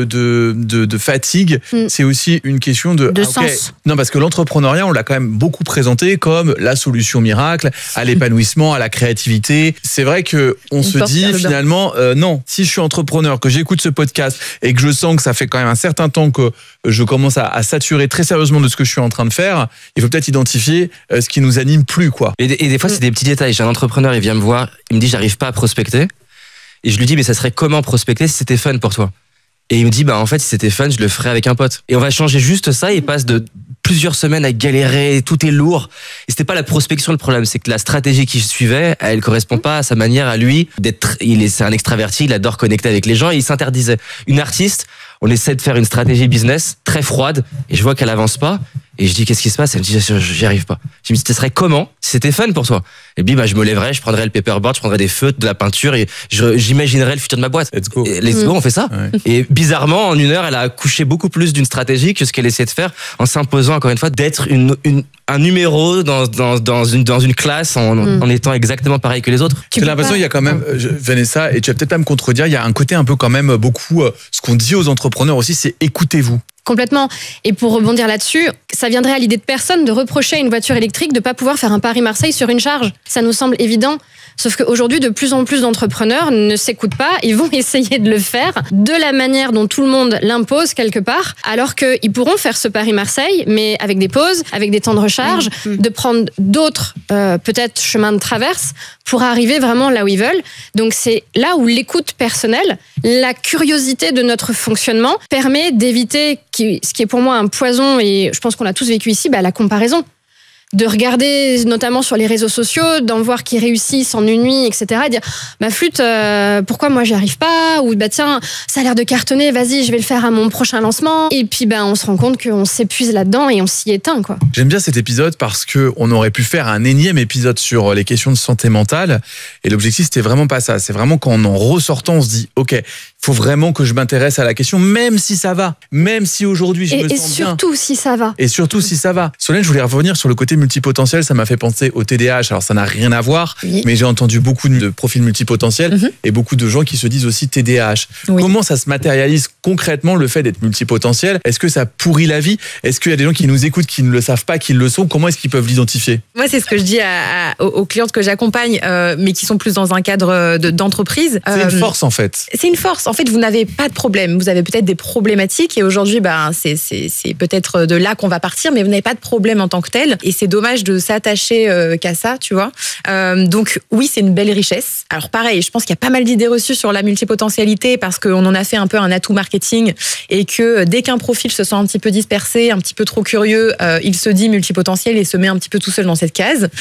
de fatigue. C'est aussi une question de sens. Non, parce que l'entrepreneuriat, on l'a quand même beaucoup présenté comme la solution miracle à l'épanouissement, à la créativité. C'est vrai que on se dit finalement, non, si je suis entrepreneur, que j'écoute ce podcast et que je sens que ça fait quand même un certain temps que je commence à saturer très sérieusement de ce que je suis en train de faire, il faut peut-être identifier ce qui nous anime plus, quoi. Et des fois, c'est des petits détails. J'ai un entrepreneur, il vient me voir, il me dit, j'arrive pas à prospecter. Et je lui dis, mais ça serait comment prospecter si c'était fun pour toi? Et il me dit, en fait, si c'était fun, je le ferais avec un pote. Et on va changer juste ça. Il passe de plusieurs semaines à galérer, tout est lourd. Et c'était pas la prospection le problème, c'est que la stratégie qu'il suivait, elle correspond pas à sa manière à lui d'être. C'est un extraverti, il adore connecter avec les gens et il s'interdisait. Une artiste, on essaie de faire une stratégie business très froide et je vois qu'elle avance pas. Et je dis, qu'est-ce qui se passe? Elle me dit, j'y arrive pas. Je me dis, ce serait comment si c'était fun pour toi? Et puis, je me lèverais, je prendrais le paperboard, je prendrais des feutres, de la peinture et j'imaginerais le futur de ma boîte. Let's go. Let's go, on fait ça. Ouais. Et bizarrement, en 1 heure, elle a accouché beaucoup plus d'une stratégie que ce qu'elle essayait de faire en s'imposant, encore une fois, d'être un numéro dans une classe en étant exactement pareil que les autres. J'ai l'impression qu'il y a quand même, Vanessa, et tu vas peut-être pas me contredire, il y a un côté un peu quand même beaucoup, ce qu'on dit aux entrepreneurs aussi, c'est écoutez-vous. Complètement. Et pour rebondir là-dessus, ça viendrait à l'idée de personne de reprocher à une voiture électrique de ne pas pouvoir faire un Paris-Marseille sur une charge. Ça nous semble évident. Sauf qu'aujourd'hui, de plus en plus d'entrepreneurs ne s'écoutent pas et vont essayer de le faire de la manière dont tout le monde l'impose quelque part, alors qu'ils pourront faire ce Paris-Marseille, mais avec des pauses, avec des temps de recharge, de prendre d'autres, peut-être, chemins de traverse pour arriver vraiment là où ils veulent. Donc c'est là où l'écoute personnelle, la curiosité de notre fonctionnement permet d'éviter ce qui est pour moi un poison, et je pense qu'on l'a tous vécu ici, la comparaison. De regarder notamment sur les réseaux sociaux, d'en voir qui réussissent en une nuit, etc. Et dire, ma flûte, pourquoi moi j'y arrive pas? Ou tiens, ça a l'air de cartonner, vas-y, je vais le faire à mon prochain lancement. Et puis on se rend compte qu'on s'épuise là-dedans et on s'y éteint, quoi. J'aime bien cet épisode parce que on aurait pu faire un énième épisode sur les questions de santé mentale. Et l'objectif, c'était vraiment pas ça. C'est vraiment quand en ressortant, on se dit, ok, il faut vraiment que je m'intéresse à la question, même si ça va, même si aujourd'hui je me sens bien. Et surtout si ça va. Et surtout si ça va. Solène, je voulais revenir sur le côté multipotentiel, ça m'a fait penser au TDAH. Alors ça n'a rien à voir, mais j'ai entendu beaucoup de profils multipotentiels et beaucoup de gens qui se disent aussi TDAH. Oui. Comment ça se matérialise concrètement le fait d'être multipotentiel? Est-ce que ça pourrit la vie? Est-ce qu'il y a des gens qui nous écoutent qui ne le savent pas, qui le sont? Comment est-ce qu'ils peuvent l'identifier? Moi, c'est ce que je dis aux clientes que j'accompagne, mais qui sont plus dans un cadre d'entreprise. C'est une force en fait. C'est une force. En fait, vous n'avez pas de problème. Vous avez peut-être des problématiques et aujourd'hui, c'est peut-être de là qu'on va partir, mais vous n'avez pas de problème en tant que tel. Et c'est dommage de s'attacher qu'à ça, tu vois. Donc oui, c'est une belle richesse. Alors pareil, je pense qu'il y a pas mal d'idées reçues sur la multipotentialité parce qu'on en a fait un peu un atout marketing et que dès qu'un profil se sent un petit peu dispersé, un petit peu trop curieux, il se dit multipotentiel et se met un petit peu tout seul dans cette case.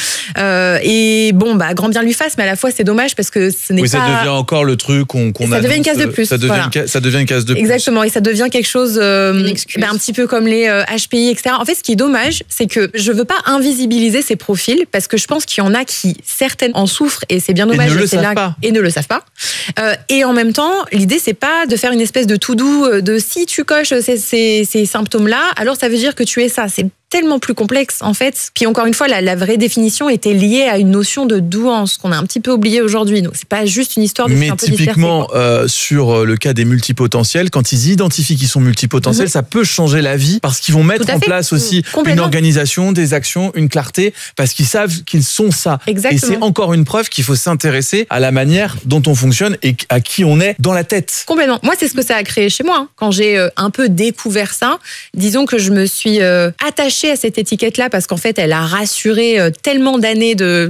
Et grand bien lui fasse, mais à la fois c'est dommage parce que ce n'est pas... Oui, ça devient encore le truc qu'on a... Ça devient une case de plus. Ça devient une case de plus. Exactement, et ça devient quelque chose un petit peu comme les HPI, etc. En fait, ce qui est dommage, c'est que je veux pas invisibiliser ces profils parce que je pense qu'il y en a qui, certaines, en souffrent et c'est bien dommage. Et ne le savent pas. Et en même temps, l'idée, c'est pas de faire une espèce de tout doux de si tu coches ces symptômes-là, alors ça veut dire que tu es ça. C'est tellement plus complexe en fait. Puis encore une fois, la vraie définition était liée à une notion de douance qu'on a un petit peu oublié aujourd'hui. Donc c'est pas juste une histoire de mais un peu typiquement sur le cas des multipotentiels, quand ils identifient qu'ils sont multipotentiels, ça peut changer la vie parce qu'ils vont mettre en place aussi une organisation, des actions, une clarté parce qu'ils savent qu'ils sont ça. Exactement. Et c'est encore une preuve qu'il faut s'intéresser à la manière dont on fonctionne et à qui on est dans la tête. Complètement. Moi, c'est ce que ça a créé chez moi. Quand j'ai un peu découvert ça, disons que je me suis attachée à cette étiquette-là parce qu'en fait, elle a rassuré tellement d'années de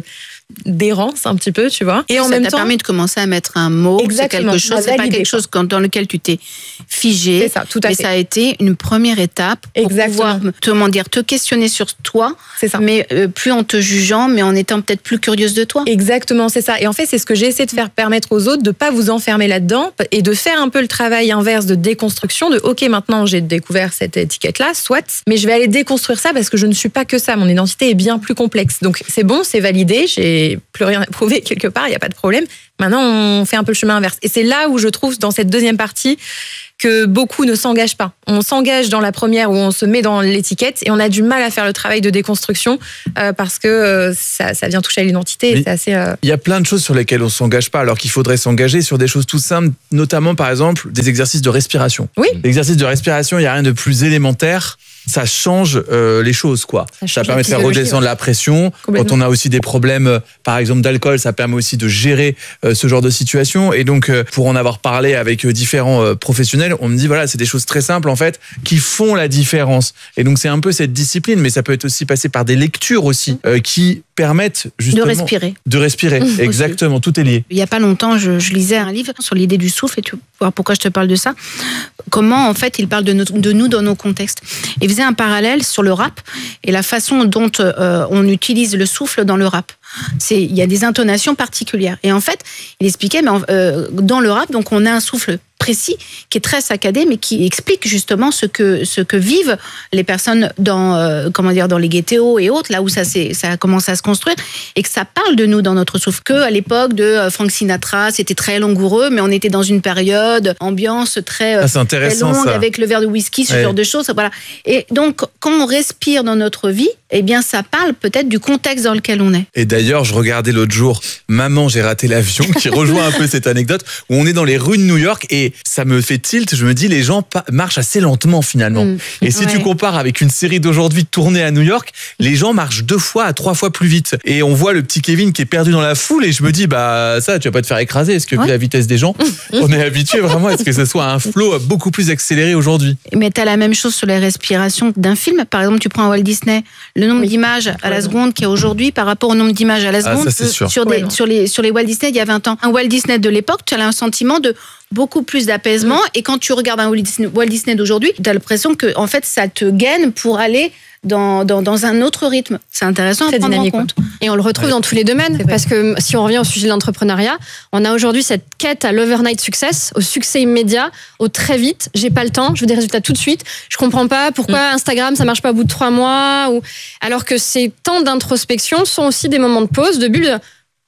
d'errance un petit peu, tu vois. Et en ça même t'a temps, permis de commencer à mettre un mot, Exactement, c'est quelque chose, c'est pas valider, quelque chose dans lequel tu t'es figé. c'est ça, tout à Mais fait. ça a été une première étape pour Exactement. pouvoir te questionner sur toi, C'est ça. mais plus en te jugeant, mais en étant peut-être plus curieuse de toi. Exactement, c'est ça. Et en fait, c'est ce que j'ai essayé de faire permettre aux autres de pas vous enfermer là-dedans et de faire un peu le travail inverse de déconstruction de OK, maintenant j'ai découvert cette étiquette-là, soit, mais je vais aller déconstruire ça parce que je ne suis pas que ça. Mon identité est bien plus complexe. Donc c'est bon, c'est validé, j'ai plus rien à prouver quelque part, il n'y a pas de problème. Maintenant, on fait un peu le chemin inverse. Et c'est là où je trouve, dans cette deuxième partie, que beaucoup ne s'engagent pas. On s'engage dans la première où on se met dans l'étiquette et on a du mal à faire le travail de déconstruction parce que ça vient toucher à l'identité. Mais et c'est assez. Il y a plein de choses sur lesquelles on s'engage pas, alors qu'il faudrait s'engager sur des choses tout simples, notamment par exemple des exercices de respiration. Oui. L'exercice de respiration, il n'y a rien de plus élémentaire. Ça change les choses, quoi. Ça permet de faire physiologie, redescendre la pression. Complètement. Quand on a aussi des problèmes, par exemple d'alcool, ça permet aussi de gérer ce genre de situation. Et donc, pour en avoir parlé avec différents professionnels, on me dit voilà, c'est des choses très simples en fait qui font la différence. Et donc c'est un peu cette discipline, mais ça peut être aussi passé par des lectures aussi qui permettent justement De respirer. De respirer, exactement. Tout est lié. Il y a pas longtemps, je lisais un livre sur l'idée du souffle et tu vas voir pourquoi je te parle de ça. Comment en fait il parle de nous dans nos contextes. Il faisait un parallèle sur le rap et la façon dont on utilise le souffle dans le rap. Il y a des intonations particulières. Et en fait, il expliquait, mais dans le rap, donc on a un souffle précis qui est très saccadé, mais qui explique justement ce que vivent les personnes dans dans les ghettos et autres, là où ça a commencé à se construire, et que ça parle de nous dans notre souffle. Que à l'époque de Frank Sinatra, c'était très langoureux, mais on était dans une période ambiance très, c'est intéressant, très longue ça. avec le verre de whisky, ce genre de choses. Voilà. Et donc, quand on respire dans notre vie, eh bien, ça parle peut-être du contexte dans lequel on est. Et d'ailleurs, je regardais l'autre jour Maman, j'ai raté l'avion, qui rejoint un peu cette anecdote, où on est dans les rues de New York et ça me fait tilt. Je me dis, les gens marchent assez lentement finalement. Et si tu compares avec une série d'aujourd'hui tournée à New York, les gens marchent 2 fois à 3 fois plus vite. Et on voit le petit Kevin qui est perdu dans la foule et je me dis, bah ça, tu vas pas te faire écraser. Est-ce que vu la vitesse des gens, on est habitué vraiment à ce que ce soit un flow beaucoup plus accéléré aujourd'hui? Mais tu as la même chose sur les respirations d'un film. Par exemple, tu prends un Walt Disney, le nombre d'images à la seconde qu'il y a aujourd'hui par rapport au nombre d'images à la seconde, ça, c'est sûr. sur les Walt Disney il y a 20 ans. Un Walt Disney de l'époque, tu as un sentiment de beaucoup plus d'apaisement. Et quand tu regardes un Walt Disney d'aujourd'hui, tu as l'impression que en fait, ça te gaine pour aller dans un autre rythme. C'est intéressant à prendre en compte. Et on le retrouve dans tous les domaines, parce que si on revient au sujet de l'entrepreneuriat, on a aujourd'hui cette quête à l'overnight success, au succès immédiat, au très vite, j'ai pas le temps, je veux des résultats tout de suite, je comprends pas pourquoi Instagram ça marche pas au bout de 3 mois, alors que ces temps d'introspection sont aussi des moments de pause, de bulle de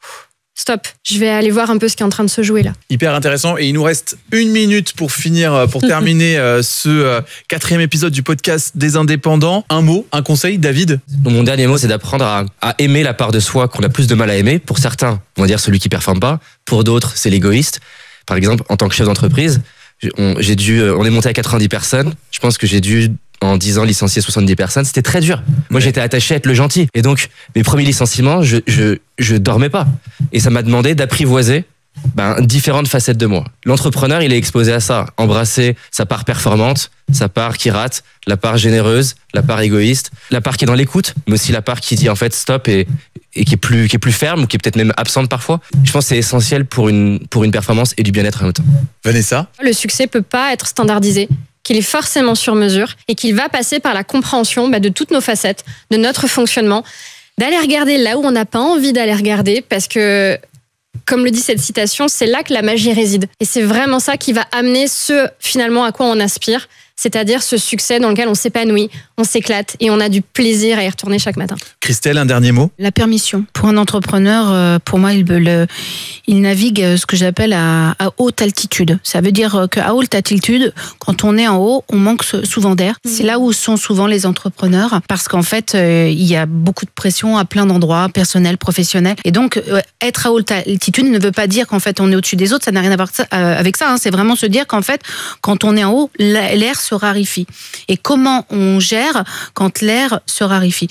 stop, je vais aller voir un peu ce qui est en train de se jouer là. Hyper intéressant. Et il nous reste 1 minute pour finir, pour terminer ce 4e épisode du podcast des indépendants. Un mot, un conseil, David? Donc, mon dernier mot, c'est d'apprendre à aimer la part de soi qu'on a plus de mal à aimer. Pour certains, on va dire celui qui performe pas. Pour d'autres, c'est l'égoïste. Par exemple, en tant que chef d'entreprise, on est monté à 90 personnes. Je pense que j'ai dû, en 10 ans, licencier 70 personnes. C'était très dur. Moi, j'étais attaché à être le gentil. Et donc, mes premiers licenciements, je dormais pas. Et ça m'a demandé d'apprivoiser différentes facettes de moi. L'entrepreneur, il est exposé à ça. Embrasser sa part performante, sa part qui rate, la part généreuse, la part égoïste, la part qui est dans l'écoute, mais aussi la part qui dit en fait stop et qui est plus ferme ou qui est peut-être même absente parfois. Je pense que c'est essentiel pour une performance et du bien-être en même temps. Vanessa? Le succès peut pas être standardisé, qu'il est forcément sur mesure et qu'il va passer par la compréhension de toutes nos facettes, de notre fonctionnement, d'aller regarder là où on n'a pas envie d'aller regarder parce que, comme le dit cette citation, c'est là que la magie réside. Et c'est vraiment ça qui va amener finalement à quoi on aspire, c'est-à-dire ce succès dans lequel on s'épanouit, on s'éclate et on a du plaisir à y retourner chaque matin. Christelle, un dernier mot? La permission. Pour un entrepreneur, pour moi, il navigue ce que j'appelle à haute altitude. Ça veut dire qu'à haute altitude, quand on est en haut, on manque souvent d'air. C'est là où sont souvent les entrepreneurs, parce qu'en fait, il y a beaucoup de pression à plein d'endroits, personnel, professionnel. Et donc, être à haute altitude ne veut pas dire qu'en fait, on est au-dessus des autres. Ça n'a rien à voir avec ça. C'est vraiment se dire qu'en fait, quand on est en haut, l'air se raréfie. Et comment on gère quand l'air se raréfie?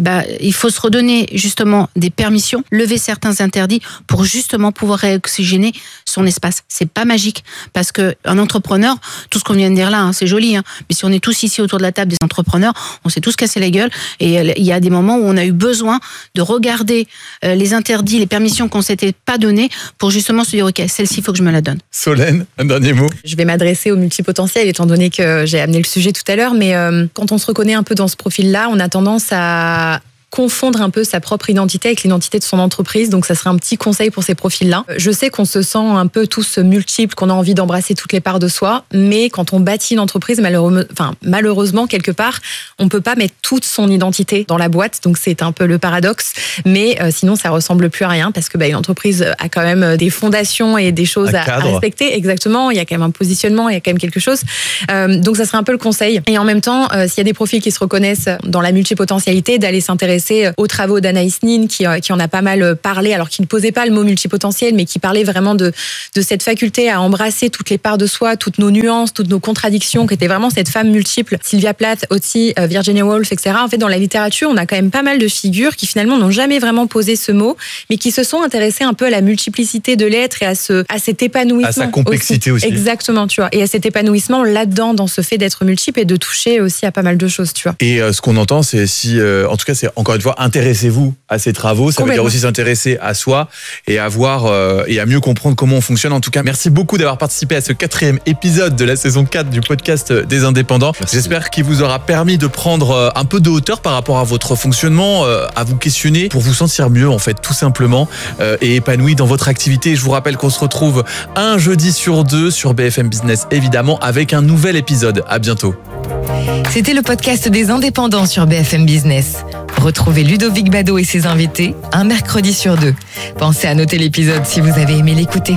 Il faut se redonner justement des permissions, lever certains interdits pour justement pouvoir réoxygéner son espace. C'est pas magique parce que un entrepreneur, tout ce qu'on vient de dire là, c'est joli, mais si on est tous ici autour de la table des entrepreneurs, on s'est tous cassé la gueule et il y a des moments où on a eu besoin de regarder les interdits, les permissions qu'on s'était pas données pour justement se dire ok, celle-ci, il faut que je me la donne. Solène, un dernier mot. Je vais m'adresser au multipotentiel étant donné que j'ai amené le sujet tout à l'heure, mais quand on se reconnaît un peu dans ce profil-là, on a tendance à confondre un peu sa propre identité avec l'identité de son entreprise. Donc, ça serait un petit conseil pour ces profils-là. Je sais qu'on se sent un peu tous multiples, qu'on a envie d'embrasser toutes les parts de soi, mais quand on bâtit une entreprise, malheureusement, quelque part, on peut pas mettre toute son identité dans la boîte. Donc, c'est un peu le paradoxe. Mais sinon, ça ressemble plus à rien parce que une entreprise a quand même des fondations et des choses à respecter. Exactement. Il y a quand même un positionnement, il y a quand même quelque chose. Donc, ça serait un peu le conseil. Et en même temps, s'il y a des profils qui se reconnaissent dans la multipotentialité, d'aller s'intéresser aux travaux d'Anaïs Nin qui en a pas mal parlé, alors qu'il ne posait pas le mot multipotentiel, mais qui parlait vraiment de cette faculté à embrasser toutes les parts de soi, toutes nos nuances, toutes nos contradictions, qui était vraiment cette femme multiple. Sylvia Plath aussi, Virginia Woolf, etc. En fait, dans la littérature, on a quand même pas mal de figures qui finalement n'ont jamais vraiment posé ce mot, mais qui se sont intéressées un peu à la multiplicité de l'être et à cet épanouissement. À sa complexité aussi. Exactement, tu vois. Et à cet épanouissement là-dedans, dans ce fait d'être multiple et de toucher aussi à pas mal de choses, tu vois. Et ce qu'on entend, c'est en tout cas, c'est encore une fois, intéressez-vous à ces travaux. Ça veut dire aussi s'intéresser à soi et à voir et à mieux comprendre comment on fonctionne. En tout cas, merci beaucoup d'avoir participé à ce 4e épisode de la saison 4 du podcast des Indépendants. Merci. J'espère qu'il vous aura permis de prendre un peu de hauteur par rapport à votre fonctionnement, à vous questionner pour vous sentir mieux, en fait, tout simplement, et épanoui dans votre activité. Je vous rappelle qu'on se retrouve un jeudi sur 2 sur BFM Business, évidemment, avec un nouvel épisode. À bientôt. C'était le podcast des Indépendants sur BFM Business. Retrouvez Ludovic Bado et ses invités un mercredi sur 2. Pensez à noter l'épisode si vous avez aimé l'écouter.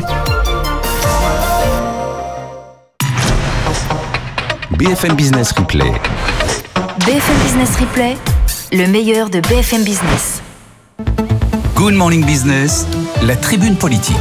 BFM Business Replay. BFM Business Replay, le meilleur de BFM Business. Good Morning Business, la tribune politique.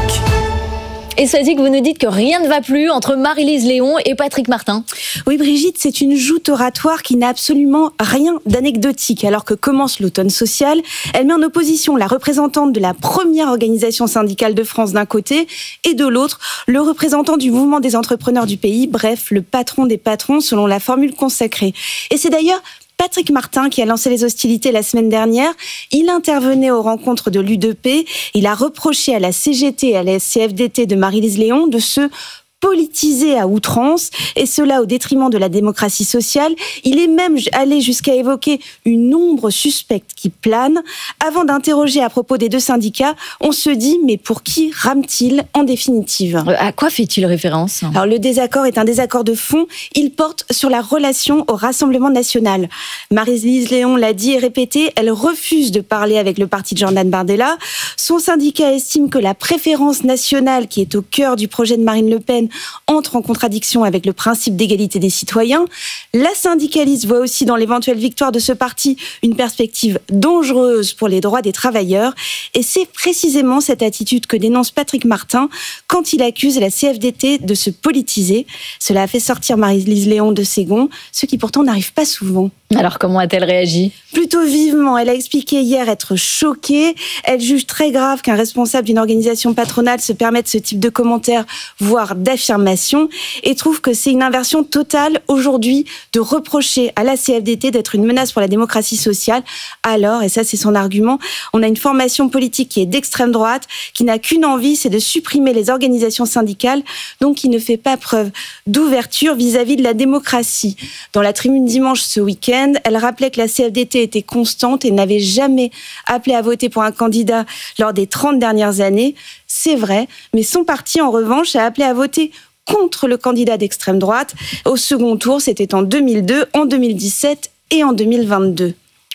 Et Swazik, vous nous dites que rien ne va plus entre Marie-Lise Léon et Patrick Martin. Oui, Brigitte, c'est une joute oratoire qui n'a absolument rien d'anecdotique. Alors que commence l'automne social, elle met en opposition la représentante de la première organisation syndicale de France d'un côté et de l'autre, le représentant du mouvement des entrepreneurs du pays, bref, le patron des patrons selon la formule consacrée. Et c'est d'ailleurs Patrick Martin qui a lancé les hostilités la semaine dernière. Il intervenait aux rencontres de l'U2P. Il a reproché à la CGT et à la CFDT de Marie-Lise Léon de se politisé à outrance, et cela au détriment de la démocratie sociale. Il est même allé jusqu'à évoquer une ombre suspecte qui plane. Avant d'interroger à propos des deux syndicats, on se dit, mais pour qui rame-t-il en définitive ? À quoi fait-il référence ? Alors le désaccord est un désaccord de fond. Il porte sur la relation au Rassemblement national. Marie-Lise Léon l'a dit et répété, elle refuse de parler avec le parti de Jordan Bardella. Son syndicat estime que la préférence nationale, qui est au cœur du projet de Marine Le Pen, entre en contradiction avec le principe d'égalité des citoyens. La syndicaliste voit aussi dans l'éventuelle victoire de ce parti une perspective dangereuse pour les droits des travailleurs. Et c'est précisément cette attitude que dénonce Patrick Martin quand il accuse la CFDT de se politiser. Cela a fait sortir Marie-Lise Léon de ses gonds, ce qui pourtant n'arrive pas souvent. Alors comment a-t-elle réagi ? Plutôt vivement. Elle a expliqué hier être choquée. Elle juge très grave qu'un responsable d'une organisation patronale se permette ce type de commentaires, voire d'affirmations, et trouve que c'est une inversion totale aujourd'hui de reprocher à la CFDT d'être une menace pour la démocratie sociale. Alors, et ça c'est son argument, on a une formation politique qui est d'extrême droite, qui n'a qu'une envie, c'est de supprimer les organisations syndicales, donc qui ne fait pas preuve d'ouverture vis-à-vis de la démocratie. Dans la tribune dimanche ce week-end, elle rappelait que la CFDT était constante et n'avait jamais appelé à voter pour un candidat lors des 30 dernières années. C'est vrai, mais son parti, en revanche, a appelé à voter contre le candidat d'extrême droite. Au second tour, c'était en 2002, en 2017 et en 2022.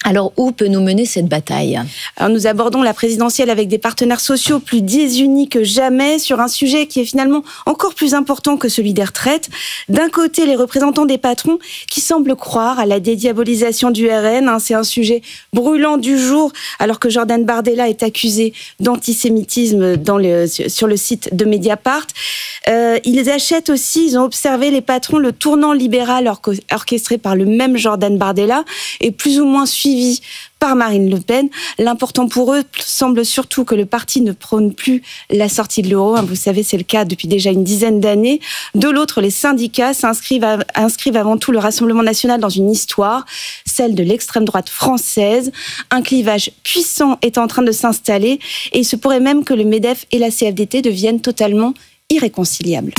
Alors, où peut nous mener cette bataille ? Alors, nous abordons la présidentielle avec des partenaires sociaux plus désunis que jamais sur un sujet qui est finalement encore plus important que celui des retraites. D'un côté, les représentants des patrons qui semblent croire à la dédiabolisation du RN. C'est un sujet brûlant du jour, alors que Jordan Bardella est accusé d'antisémitisme sur le site de Mediapart. Ils achètent aussi, ils ont observé les patrons, le tournant libéral orchestré par le même Jordan Bardella et plus ou moins suivi par Marine Le Pen. L'important pour eux semble surtout que le parti ne prône plus la sortie de l'euro. Vous savez, c'est le cas depuis déjà une dizaine d'années. De l'autre, les syndicats inscrivent avant tout le Rassemblement national dans une histoire, celle de l'extrême droite française. Un clivage puissant est en train de s'installer et il se pourrait même que le MEDEF et la CFDT deviennent totalement irréconciliables.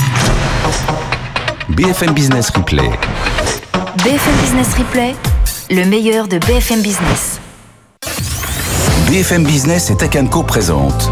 BFM Business Replay. BFM Business Replay, le meilleur de BFM Business. BFM Business et Tech & Co présente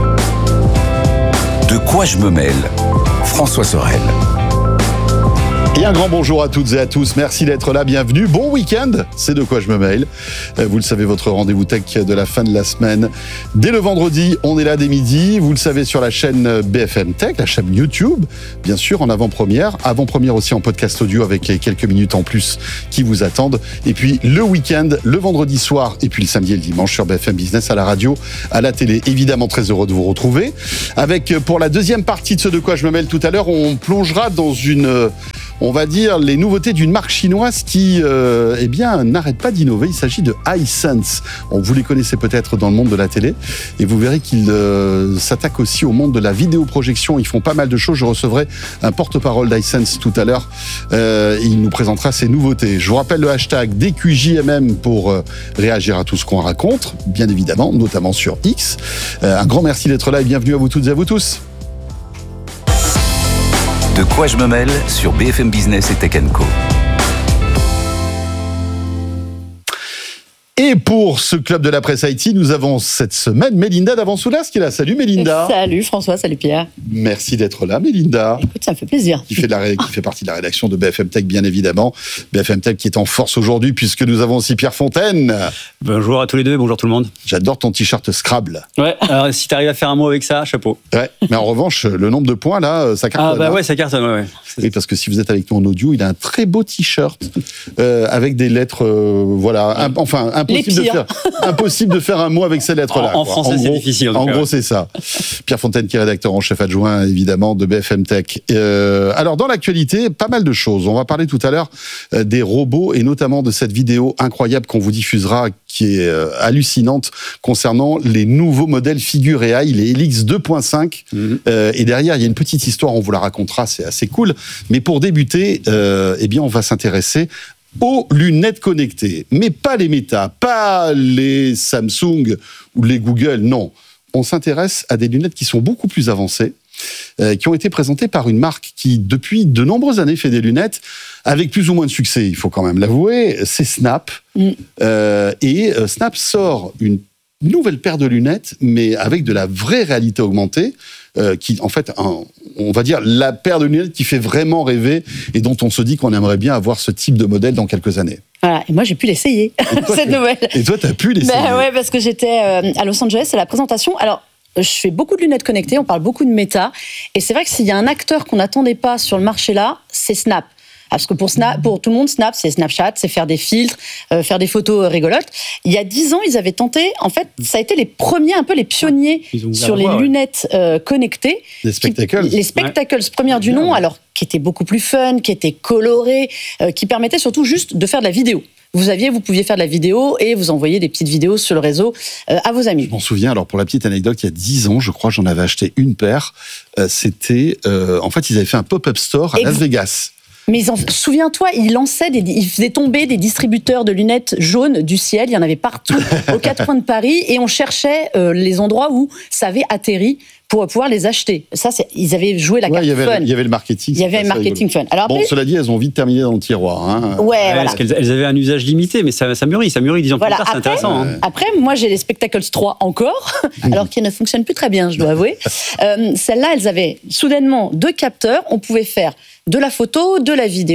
De quoi je me mêle ? François Sorel. Et un grand bonjour à toutes et à tous. Merci d'être là. Bienvenue. Bon week-end. C'est De quoi je me mêle. Vous le savez, votre rendez-vous tech de la fin de la semaine. Dès le vendredi, on est là dès midi. Vous le savez, sur la chaîne BFM Tech, la chaîne YouTube, bien sûr, en avant-première. Avant-première aussi en podcast audio avec quelques minutes en plus qui vous attendent. Et puis le week-end, le vendredi soir et puis le samedi et le dimanche sur BFM Business, à la radio, à la télé. Évidemment, très heureux de vous retrouver. Avec, pour la deuxième partie de ce De quoi je me mêle tout à l'heure, on plongera dans on va dire, les nouveautés d'une marque chinoise qui n'arrête pas d'innover. Il s'agit de Hisense. Vous les connaissez peut-être dans le monde de la télé. Et vous verrez qu'ils s'attaquent aussi au monde de la vidéoprojection. Ils font pas mal de choses. Je recevrai un porte-parole d'Hisense tout à l'heure. Il nous présentera ses nouveautés. Je vous rappelle le hashtag DQJMM pour réagir à tout ce qu'on raconte, bien évidemment, notamment sur X. Un grand merci d'être là et bienvenue à vous toutes et à vous tous. De quoi je me mêle sur BFM Business et Tech & Co. Et pour ce club de la presse IT, nous avons cette semaine Mélinda Davansoulas qui est là. Salut Mélinda. Salut François, salut Pierre. Merci d'être là Mélinda. Écoute, ça me fait plaisir. Qui fait partie de la rédaction de BFM Tech, bien évidemment. BFM Tech qui est en force aujourd'hui puisque nous avons aussi Pierre Fontaine. Bonjour à tous les deux, bonjour tout le monde. J'adore ton t-shirt Scrabble. Ouais, alors si t'arrives à faire un mot avec ça, chapeau. Ouais, mais en revanche, le nombre de points là, ça cartonne. Ah bah ouais, ça cartonne, ouais. Oui, parce que si vous êtes avec nous en audio, il a un très beau t-shirt avec des lettres, impossible de faire un mot avec ces lettres-là. En français, c'est difficile. En gros, c'est ça. Pierre Fontaine, qui est rédacteur en chef adjoint, évidemment, de BFM Tech. Alors, dans l'actualité, pas mal de choses. On va parler tout à l'heure des robots et notamment de cette vidéo incroyable qu'on vous diffusera, qui est hallucinante, concernant les nouveaux modèles Figure AI, les Helix 2.5. Et derrière, il y a une petite histoire, on vous la racontera, c'est assez cool. Mais pour débuter, on va s'intéresser aux lunettes connectées, mais pas les Meta, pas les Samsung ou les Google, non. On s'intéresse à des lunettes qui sont beaucoup plus avancées, qui ont été présentées par une marque qui, depuis de nombreuses années, fait des lunettes avec plus ou moins de succès, il faut quand même l'avouer, c'est Snap. Snap sort une nouvelle paire de lunettes, mais avec de la vraie réalité augmentée, qui, en fait, on va dire la paire de lunettes qui fait vraiment rêver et dont on se dit qu'on aimerait bien avoir ce type de modèle dans quelques années. Voilà, et moi j'ai pu l'essayer, cette nouvelle. Et toi, t'as pu l'essayer. Ouais, parce que j'étais à Los Angeles à la présentation. Alors, je fais beaucoup de lunettes connectées, on parle beaucoup de Meta, et c'est vrai que s'il y a un acteur qu'on n'attendait pas sur le marché là, c'est Snap. Parce que pour tout le monde, Snap, c'est Snapchat, c'est faire des filtres, faire des photos rigolotes. Il y a 10 ans, ils avaient tenté, en fait, ça a été les premiers, un peu les pionniers sur les lunettes connectées. Les Spectacles. Les Spectacles, première du nom, alors qui étaient beaucoup plus fun, qui étaient colorés, qui permettaient surtout juste de faire de la vidéo. Vous pouviez faire de la vidéo et vous envoyer des petites vidéos sur le réseau à vos amis. Je m'en souviens, alors pour la petite anecdote, il y a 10 ans, je crois, j'en avais acheté une paire. C'était, en fait, ils avaient fait un pop-up store à Las Vegas. Mais souviens-toi, ils faisaient tomber des distributeurs de lunettes jaunes du ciel. Il y en avait partout, aux quatre coins de Paris. Et on cherchait les endroits où ça avait atterri pour pouvoir les acheter. Ça, ils avaient joué la carte fun. Il y avait le marketing. Il y avait un marketing fun. Alors après, cela dit, elles ont vite terminé dans le tiroir. Hein. Voilà. Parce qu'elles avaient un usage limité, mais ça mûrit 10 ans plus tard, c'est intéressant. Après, moi, j'ai les Spectacles 3 encore, alors qu'ils ne fonctionnent plus très bien, je dois avouer. Celles-là, elles avaient soudainement 2 capteurs. On pouvait faire de la photo, de la vidéo,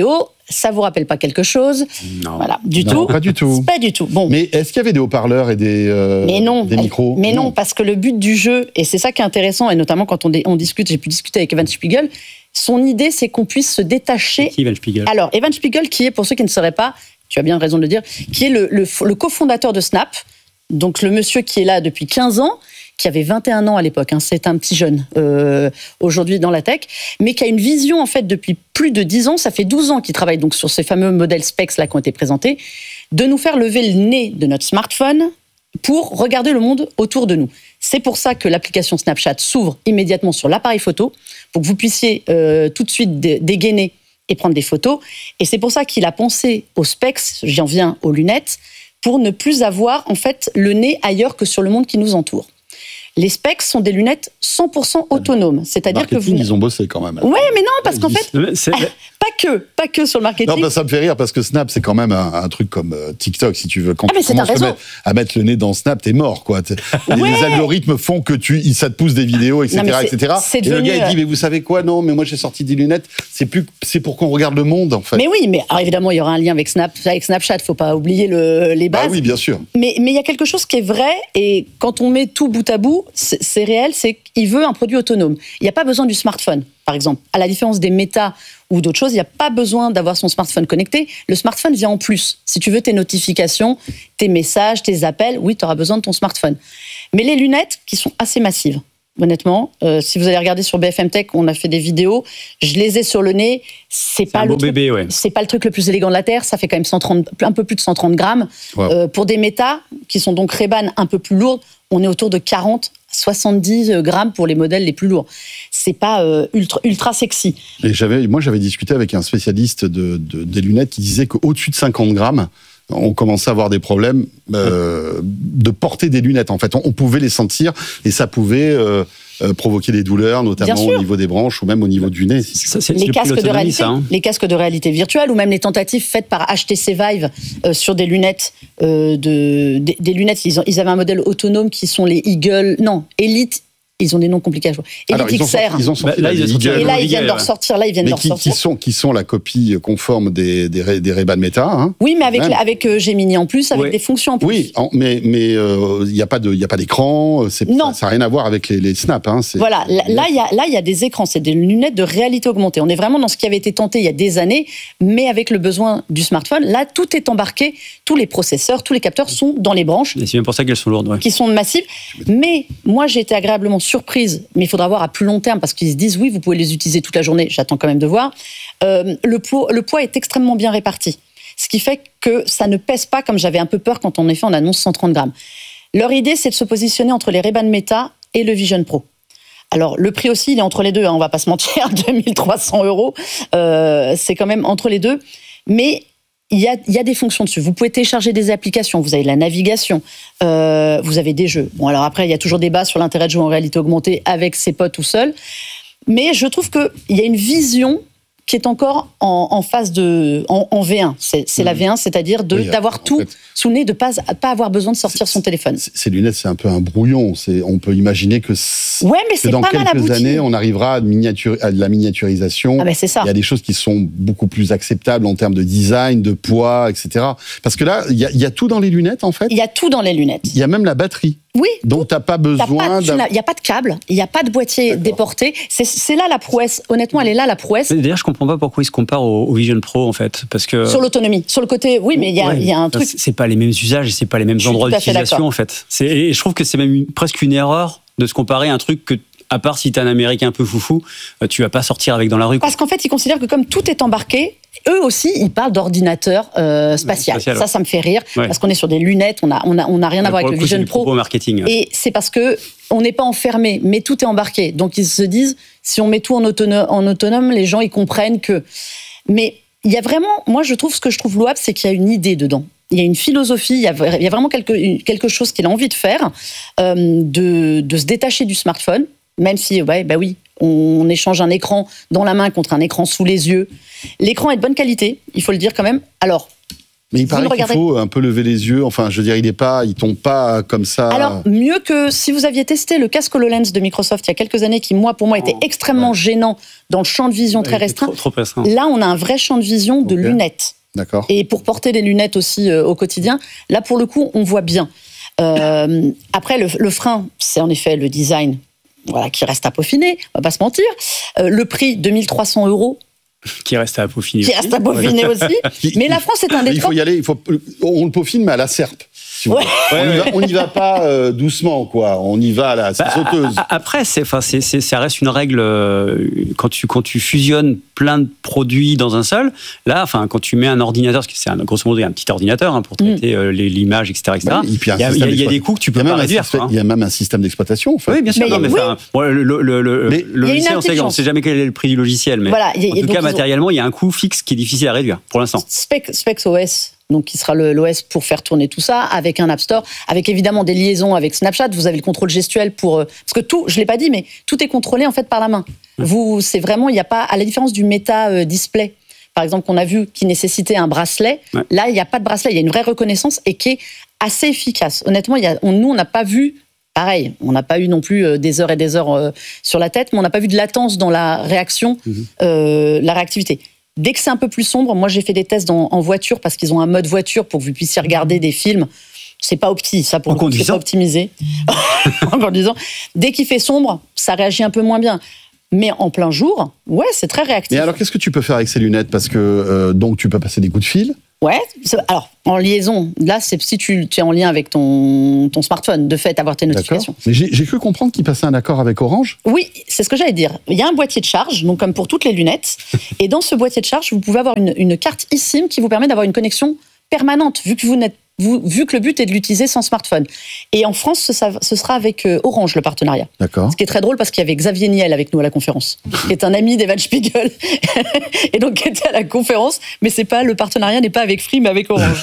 Ça vous rappelle pas quelque chose? Non. Voilà, du Non, tout. pas du tout. Pas du tout. Bon. Mais est-ce qu'il y avait des haut-parleurs et des micros? Mais non, parce que le but du jeu, et c'est ça qui est intéressant, et notamment quand on discute, j'ai pu discuter avec Evan Spiegel, son idée, c'est qu'on puisse se détacher. Qui, Evan Spiegel? Alors, Evan Spiegel, qui est, pour ceux qui ne sauraient pas, tu as bien raison de le dire, qui est le cofondateur de Snap, donc le monsieur qui est là depuis 15 ans, qui avait 21 ans à l'époque, hein, c'est un petit jeune aujourd'hui dans la tech, mais qui a une vision en fait depuis plus de 10 ans, ça fait 12 ans qu'il travaille donc sur ces fameux modèles specs là qui ont été présentés, de nous faire lever le nez de notre smartphone pour regarder le monde autour de nous. C'est pour ça que l'application Snapchat s'ouvre immédiatement sur l'appareil photo, pour que vous puissiez tout de suite dégainer et prendre des photos. Et c'est pour ça qu'il a pensé aux specs, j'en viens aux lunettes, pour ne plus avoir en fait le nez ailleurs que sur le monde qui nous entoure. Les specs sont des lunettes 100% autonomes, c'est-à-dire que ils ont bossé quand même. Ouais, mais non, parce qu'en fait, pas que sur le marketing. Non, bah, ça me fait rire parce que Snap, c'est quand même un truc comme TikTok, si tu veux. Quand tu commences à mettre le nez dans Snap, t'es mort, quoi. Ouais. Les algorithmes font que ça te pousse des vidéos, etc., non, etc. Et le gars, il dit, mais vous savez quoi? Non, mais moi, j'ai sorti des lunettes. C'est pour qu'on regarde le monde, en fait. Mais oui, mais alors, évidemment, il y aura un lien avec Snapchat. Faut pas oublier les bases. Ah oui, bien sûr. Mais il y a quelque chose qui est vrai, et quand on met tout bout à bout, c'est réel, c'est qu'il veut un produit autonome. Il n'y a pas besoin du smartphone, par exemple. À la différence des Meta ou d'autres choses, il n'y a pas besoin d'avoir son smartphone connecté. Le smartphone vient en plus. Si tu veux tes notifications, tes messages, tes appels, oui, tu auras besoin de ton smartphone. Mais les lunettes, qui sont assez massives, honnêtement, si vous allez regarder sur BFM Tech, on a fait des vidéos, je les ai sur le nez, c'est pas le truc, bébé, ouais. C'est pas le truc le plus élégant de la Terre, ça fait quand même un peu plus de 130 grammes. Wow. Pour des Meta, qui sont donc Ray-Ban un peu plus lourdes, on est autour de 40-70 grammes pour les modèles les plus lourds. C'est pas ultra sexy. Et moi, j'avais discuté avec un spécialiste des lunettes qui disait qu'au-dessus de 50 grammes, on commençait à avoir des problèmes de porter des lunettes. En fait, on pouvait les sentir et ça pouvait provoquer des douleurs, notamment au niveau des branches ou même au niveau du nez. Les casques de réalité virtuelle ou même les tentatives faites par HTC Vive sur des lunettes, des lunettes. Ils avaient un modèle autonome qui sont les Elite. Ils ont des noms compliqués à jouer. Elite XR. Ils ont sorti et là, ils viennent de ressortir. Qui sont la copie conforme des Ray-Ban Meta. Hein, oui, mais avec Gemini en plus, avec des fonctions en plus. Oui, mais il n'y a pas d'écran. Ça n'a rien à voir avec les Snap. Hein, voilà, là, il y a des écrans. C'est des lunettes de réalité augmentée. On est vraiment dans ce qui avait été tenté il y a des années, mais avec le besoin du smartphone. Là, tout est embarqué. Tous les processeurs, tous les capteurs sont dans les branches. Et c'est même pour ça qu'elles sont lourdes. Ouais. Qui sont massives. Mais moi, j'ai été agréablement surprise, mais il faudra voir à plus long terme parce qu'ils se disent oui, vous pouvez les utiliser toute la journée. J'attends quand même de voir. Le poids est extrêmement bien réparti, ce qui fait que ça ne pèse pas comme j'avais un peu peur quand en effet on annonce 130 grammes. Leur idée, c'est de se positionner entre les Ray-Ban Meta et le Vision Pro. Alors le prix aussi, il est entre les deux. Hein, on va pas se mentir, 2300 €, c'est quand même entre les deux. Mais il y a des fonctions dessus. Vous pouvez télécharger des applications, vous avez la navigation, vous avez des jeux. Bon, alors après, il y a toujours débat sur l'intérêt de jouer en réalité augmentée avec ses potes tout seul. Mais je trouve qu'il y a une vision qui est encore en phase en V1. C'est la V1, c'est-à-dire d'avoir tout sous le nez, de pas avoir besoin de sortir son téléphone. Ces lunettes, c'est un peu un brouillon. On peut imaginer que, dans quelques années, on arrivera à de la miniaturisation. Ah ben c'est ça. Il y a des choses qui sont beaucoup plus acceptables en termes de design, de poids, etc. Parce que là, il y a tout dans les lunettes, en fait. Il y a tout dans les lunettes. Il y a même la batterie. Oui. Donc, t'as pas besoin il n'y a pas de câble, il n'y a pas de boîtier déporté. C'est là la prouesse. Honnêtement, elle est là, la prouesse. D'ailleurs, je comprends pas pourquoi ils se comparent au Vision Pro, en fait. Parce que... Sur l'autonomie. Sur le côté, oui, mais il y a un truc. C'est pas les mêmes usages et c'est pas les mêmes endroits d'utilisation, en fait. Et je trouve que c'est même presque une erreur de se comparer à un truc que, à part si t'es un Américain un peu foufou, tu vas pas sortir avec dans la rue. Parce qu'en fait, ils considèrent que comme tout est embarqué, eux aussi, ils parlent d'ordinateur spatial. Ça me fait rire, parce qu'on est sur des lunettes, on a rien à voir avec le Vision Pro. Marketing. Et c'est parce que on n'est pas enfermé, mais tout est embarqué. Donc ils se disent, si on met tout en autonome, les gens ils comprennent que. Mais il y a vraiment, moi je trouve, ce que je trouve louable, c'est qu'il y a une idée dedans. Il y a une philosophie, il y a vraiment quelque chose qu'il a envie de faire, de se détacher du smartphone, même si, on échange un écran dans la main contre un écran sous les yeux. L'écran est de bonne qualité, il faut le dire quand même. Alors, Mais il paraît qu'il faut un peu lever les yeux. Enfin, je veux dire, il tombe pas comme ça. Alors, mieux que si vous aviez testé le casque HoloLens de Microsoft il y a quelques années, qui, pour moi, était extrêmement gênant dans le champ de vision très restreint. Trop restreint. Là, on a un vrai champ de vision de lunettes. D'accord. Et pour porter des lunettes aussi au quotidien, là, pour le coup, on voit bien. Après, le frein, c'est en effet le design, qui reste à peaufiner, on va pas se mentir. Le prix, 2300 €. Qui reste à peaufiner aussi. Mais la France est un des Il faut y aller, on le peaufine, mais à la serpe. On n'y va pas doucement, quoi. On y va à la sauteuse. Après, ça reste une règle quand tu fusionnes plein de produits dans un seul. Là, quand tu mets un ordinateur, parce que c'est grosso modo un petit ordinateur pour traiter l'image, etc. Il y a des coûts que tu peux pas réduire. Il y a même un système d'exploitation. En fait. Oui, bien sûr. Le logiciel, on ne sait jamais quel est le prix du logiciel, mais en tout cas, matériellement, il y a un coût fixe qui est difficile à réduire pour l'instant. Specs OS. Donc, qui sera l'OS pour faire tourner tout ça, avec un App Store, avec évidemment des liaisons avec Snapchat. Vous avez le contrôle gestuel parce que tout, je l'ai pas dit, mais tout est contrôlé en fait par la main. C'est vraiment, il n'y a pas, à la différence du Meta Display, par exemple, qu'on a vu qui nécessitait un bracelet. Là, il n'y a pas de bracelet, il y a une vraie reconnaissance et qui est assez efficace. Honnêtement, nous, on n'a pas vu. Pareil, on n'a pas eu non plus des heures et des heures sur la tête, mais on n'a pas vu de latence dans la réaction, la réactivité. Dès que c'est un peu plus sombre, moi j'ai fait des tests en voiture parce qu'ils ont un mode voiture pour que vous puissiez regarder des films. C'est pas ça pour le coup, c'est pas optimisé. En conduisant. Dès qu'il fait sombre, ça réagit un peu moins bien. Mais en plein jour, c'est très réactif. Mais alors qu'est-ce que tu peux faire avec ces lunettes? Parce que donc tu peux passer des coups de fil. Ouais, alors en liaison, là c'est si tu es en lien avec ton smartphone, de fait avoir tes notifications. Mais j'ai cru comprendre qu'ils passaient un accord avec Orange. Oui, c'est ce que j'allais dire. Il y a un boîtier de charge, donc comme pour toutes les lunettes, et dans ce boîtier de charge, vous pouvez avoir une carte eSIM qui vous permet d'avoir une connexion permanente, vu que le but est de l'utiliser sans smartphone. Et en France, ce sera avec Orange, le partenariat. D'accord. Ce qui est très drôle parce qu'il y avait Xavier Niel avec nous à la conférence, qui est un ami d'Evan Spiegel, et donc qui était à la conférence, mais le partenariat n'est pas avec Free, mais avec Orange.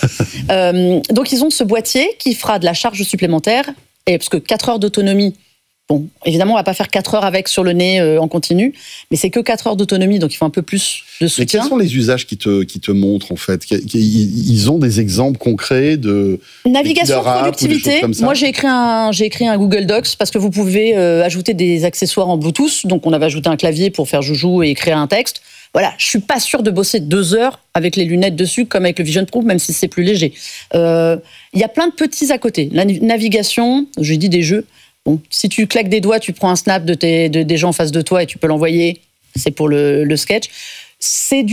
Donc ils ont ce boîtier qui fera de la charge supplémentaire, et parce que 4 heures d'autonomie, bon, évidemment, on va pas faire 4 heures avec sur le nez en continu, mais c'est que 4 heures d'autonomie, donc il faut un peu plus de soutien. Mais quels sont les usages qui te montrent, en fait? Ils ont des exemples concrets de navigation, productivité. Moi, j'ai écrit un Google Docs parce que vous pouvez ajouter des accessoires en Bluetooth. Donc, on avait ajouté un clavier pour faire joujou et écrire un texte. Voilà, je suis pas sûre de bosser 2 heures avec les lunettes dessus comme avec le Vision Pro, même si c'est plus léger. Il y a plein de petits à côté. La navigation, j'ai dit des jeux. Bon, si tu claques des doigts, tu prends un snap des gens en face de toi et tu peux l'envoyer. C'est pour le sketch. C'est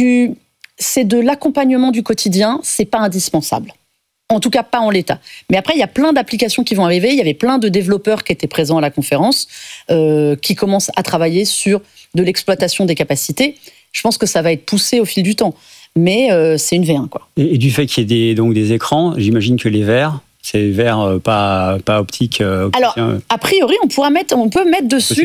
de l'accompagnement du quotidien. C'est pas indispensable. En tout cas, pas en l'état. Mais après, il y a plein d'applications qui vont arriver. Il y avait plein de développeurs qui étaient présents à la conférence, qui commencent à travailler sur de l'exploitation des capacités. Je pense que ça va être poussé au fil du temps. Mais c'est une V1, quoi. Et du fait qu'il y ait des écrans, j'imagine que les verres, c'est des verres pas optiques. Alors, a priori, on peut mettre dessus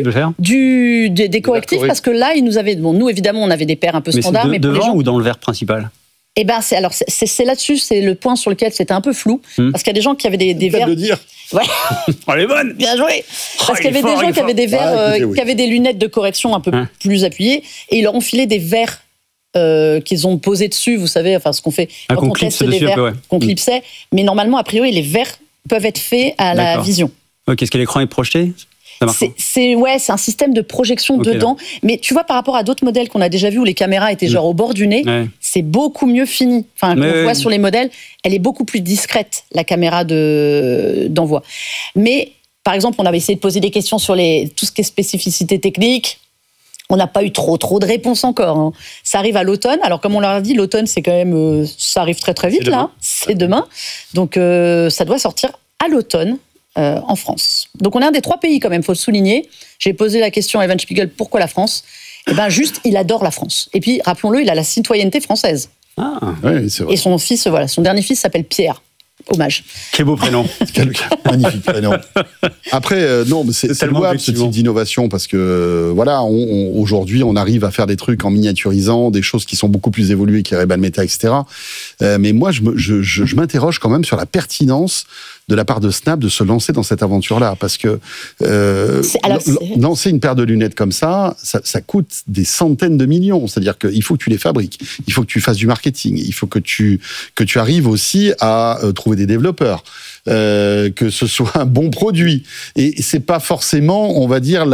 des correctifs parce que là, ils nous avaient. Bon, nous, évidemment, on avait des paires un peu standards. Mais devant pour les gens, ou dans le verre principal? Eh ben, c'est là-dessus, c'est le point sur lequel c'était un peu flou. Parce qu'il y a des gens qui avaient des verres. De dire. Ouais. Elle est bonne. Bien joué. Parce qu'il y avait des gens qui avaient des verres, qui avaient des lunettes de correction un peu plus appuyées, et ils leur ont filé des verres qu'ils ont posés dessus. Vous savez, ce qu'on fait quand on teste des verres, qu'on clipsait. Mais normalement, a priori, les verres peuvent être faits à la vision. Ok, est-ce que l'écran est projeté? C'est un système de projection dedans. Mais tu vois, par rapport à d'autres modèles qu'on a déjà vus où les caméras étaient genre au bord du nez, c'est beaucoup mieux fini. Enfin, qu'on voit sur les modèles, elle est beaucoup plus discrète, la caméra d'envoi. Mais, par exemple, on avait essayé de poser des questions sur tout ce qui est spécificité technique. On n'a pas eu trop de réponses encore. Hein. Ça arrive à l'automne. Alors, comme on leur a dit, l'automne, c'est quand même, ça arrive très très vite là. C'est demain. Donc, ça doit sortir à l'automne. En France. Donc on est un des 3 pays quand même, faut le souligner. J'ai posé la question à Evan Spiegel, pourquoi la France? Eh ben juste, il adore la France. Et puis, rappelons-le, il a la citoyenneté française. Ah, oui, c'est vrai. Et son fils, son dernier fils s'appelle Pierre. Hommage. Quel beau prénom. Magnifique prénom. Après, non, mais c'est louable ce type d'innovation parce que, aujourd'hui, on arrive à faire des trucs en miniaturisant, des choses qui sont beaucoup plus évoluées qu'Ray-Ban Meta, etc. Mais moi, je m'interroge quand même sur la pertinence de la part de Snap de se lancer dans cette aventure-là, parce que lancer une paire de lunettes comme ça coûte des centaines de millions. C'est-à-dire qu'il faut que tu les fabriques, il faut que tu fasses du marketing, il faut que tu arrives aussi à trouver des développeurs. Que ce soit un bon produit. Et c'est pas forcément, on va dire,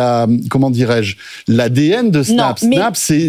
l'ADN de Snap. Non, Snap, c'est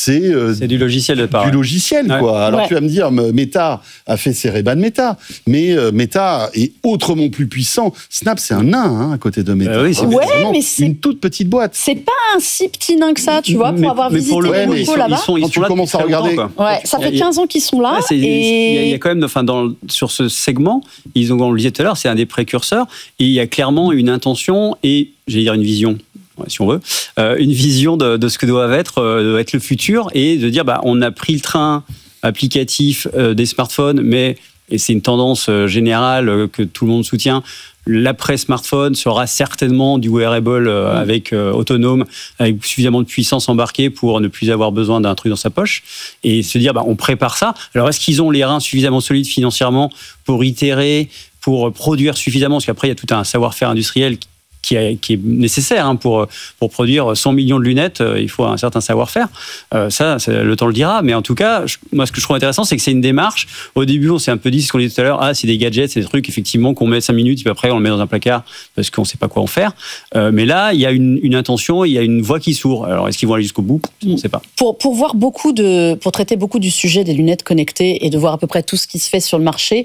du logiciel de part. Du logiciel, quoi. Alors tu vas me dire, Meta a fait ses Ray-Ban Meta, mais Meta est autrement plus puissant. Snap, c'est un nain à côté de Meta. Oui, c'est une toute petite boîte. C'est pas un si petit nain que ça, tu vois, pour avoir visité les locaux là-bas. Quand tu commences à regarder. Ça fait 15 ans qu'ils sont là. Il y a quand même, sur ce segment, ils ont, on le disait tout à l'heure, c'est un des précurseurs, et il y a clairement une intention et, j'allais dire une vision, si on veut, une vision de ce que doit être le futur, et de dire, on a pris le train applicatif des smartphones, et c'est une tendance générale que tout le monde soutient, l'après-smartphone sera certainement du wearable avec autonome, avec suffisamment de puissance embarquée pour ne plus avoir besoin d'un truc dans sa poche, et se dire, on prépare ça. Alors, est-ce qu'ils ont les reins suffisamment solides financièrement pour itérer, pour produire suffisamment, parce qu'après, il y a tout un savoir-faire industriel qui est nécessaire pour produire 100 millions de lunettes, il faut un certain savoir-faire. Ça, le temps le dira, mais en tout cas, moi, ce que je trouve intéressant, c'est que c'est une démarche. Au début, on s'est un peu dit, ce qu'on disait tout à l'heure, c'est des gadgets, c'est des trucs, effectivement, qu'on met 5 minutes, et puis après, on le met dans un placard, parce qu'on ne sait pas quoi en faire. Mais là, il y a une intention, il y a une voie qui s'ouvre. Alors, est-ce qu'ils vont aller jusqu'au bout ? On ne sait pas. Pour traiter beaucoup du sujet des lunettes connectées et de voir à peu près tout ce qui se fait sur le marché,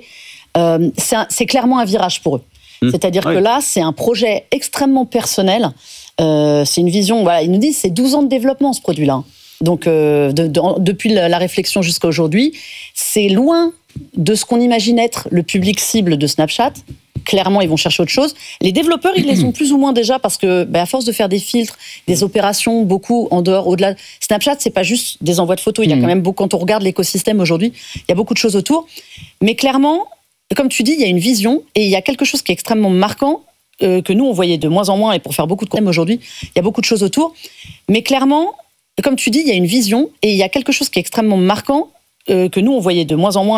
c'est clairement un virage pour eux. C'est-à-dire que là, c'est un projet extrêmement personnel. C'est une vision, ils nous disent, c'est 12 ans de développement, ce produit-là. Donc, depuis la réflexion jusqu'à aujourd'hui, c'est loin de ce qu'on imagine être le public cible de Snapchat. Clairement, ils vont chercher autre chose. Les développeurs, ils les ont plus ou moins déjà, parce que, à force de faire des filtres, des opérations, beaucoup en dehors, au-delà. Snapchat, c'est pas juste des envois de photos. Il y a quand même beaucoup, quand on regarde l'écosystème aujourd'hui, il y a beaucoup de choses autour. Mais clairement, comme tu dis, il y a une vision et il y a quelque chose qui est extrêmement marquant, que nous, on voyait de moins en moins, et pour faire beaucoup de contenu aujourd'hui, il y a beaucoup de choses autour. Mais clairement, comme tu dis, il y a une vision et il y a quelque chose qui est extrêmement marquant, que nous, on voyait de moins en moins.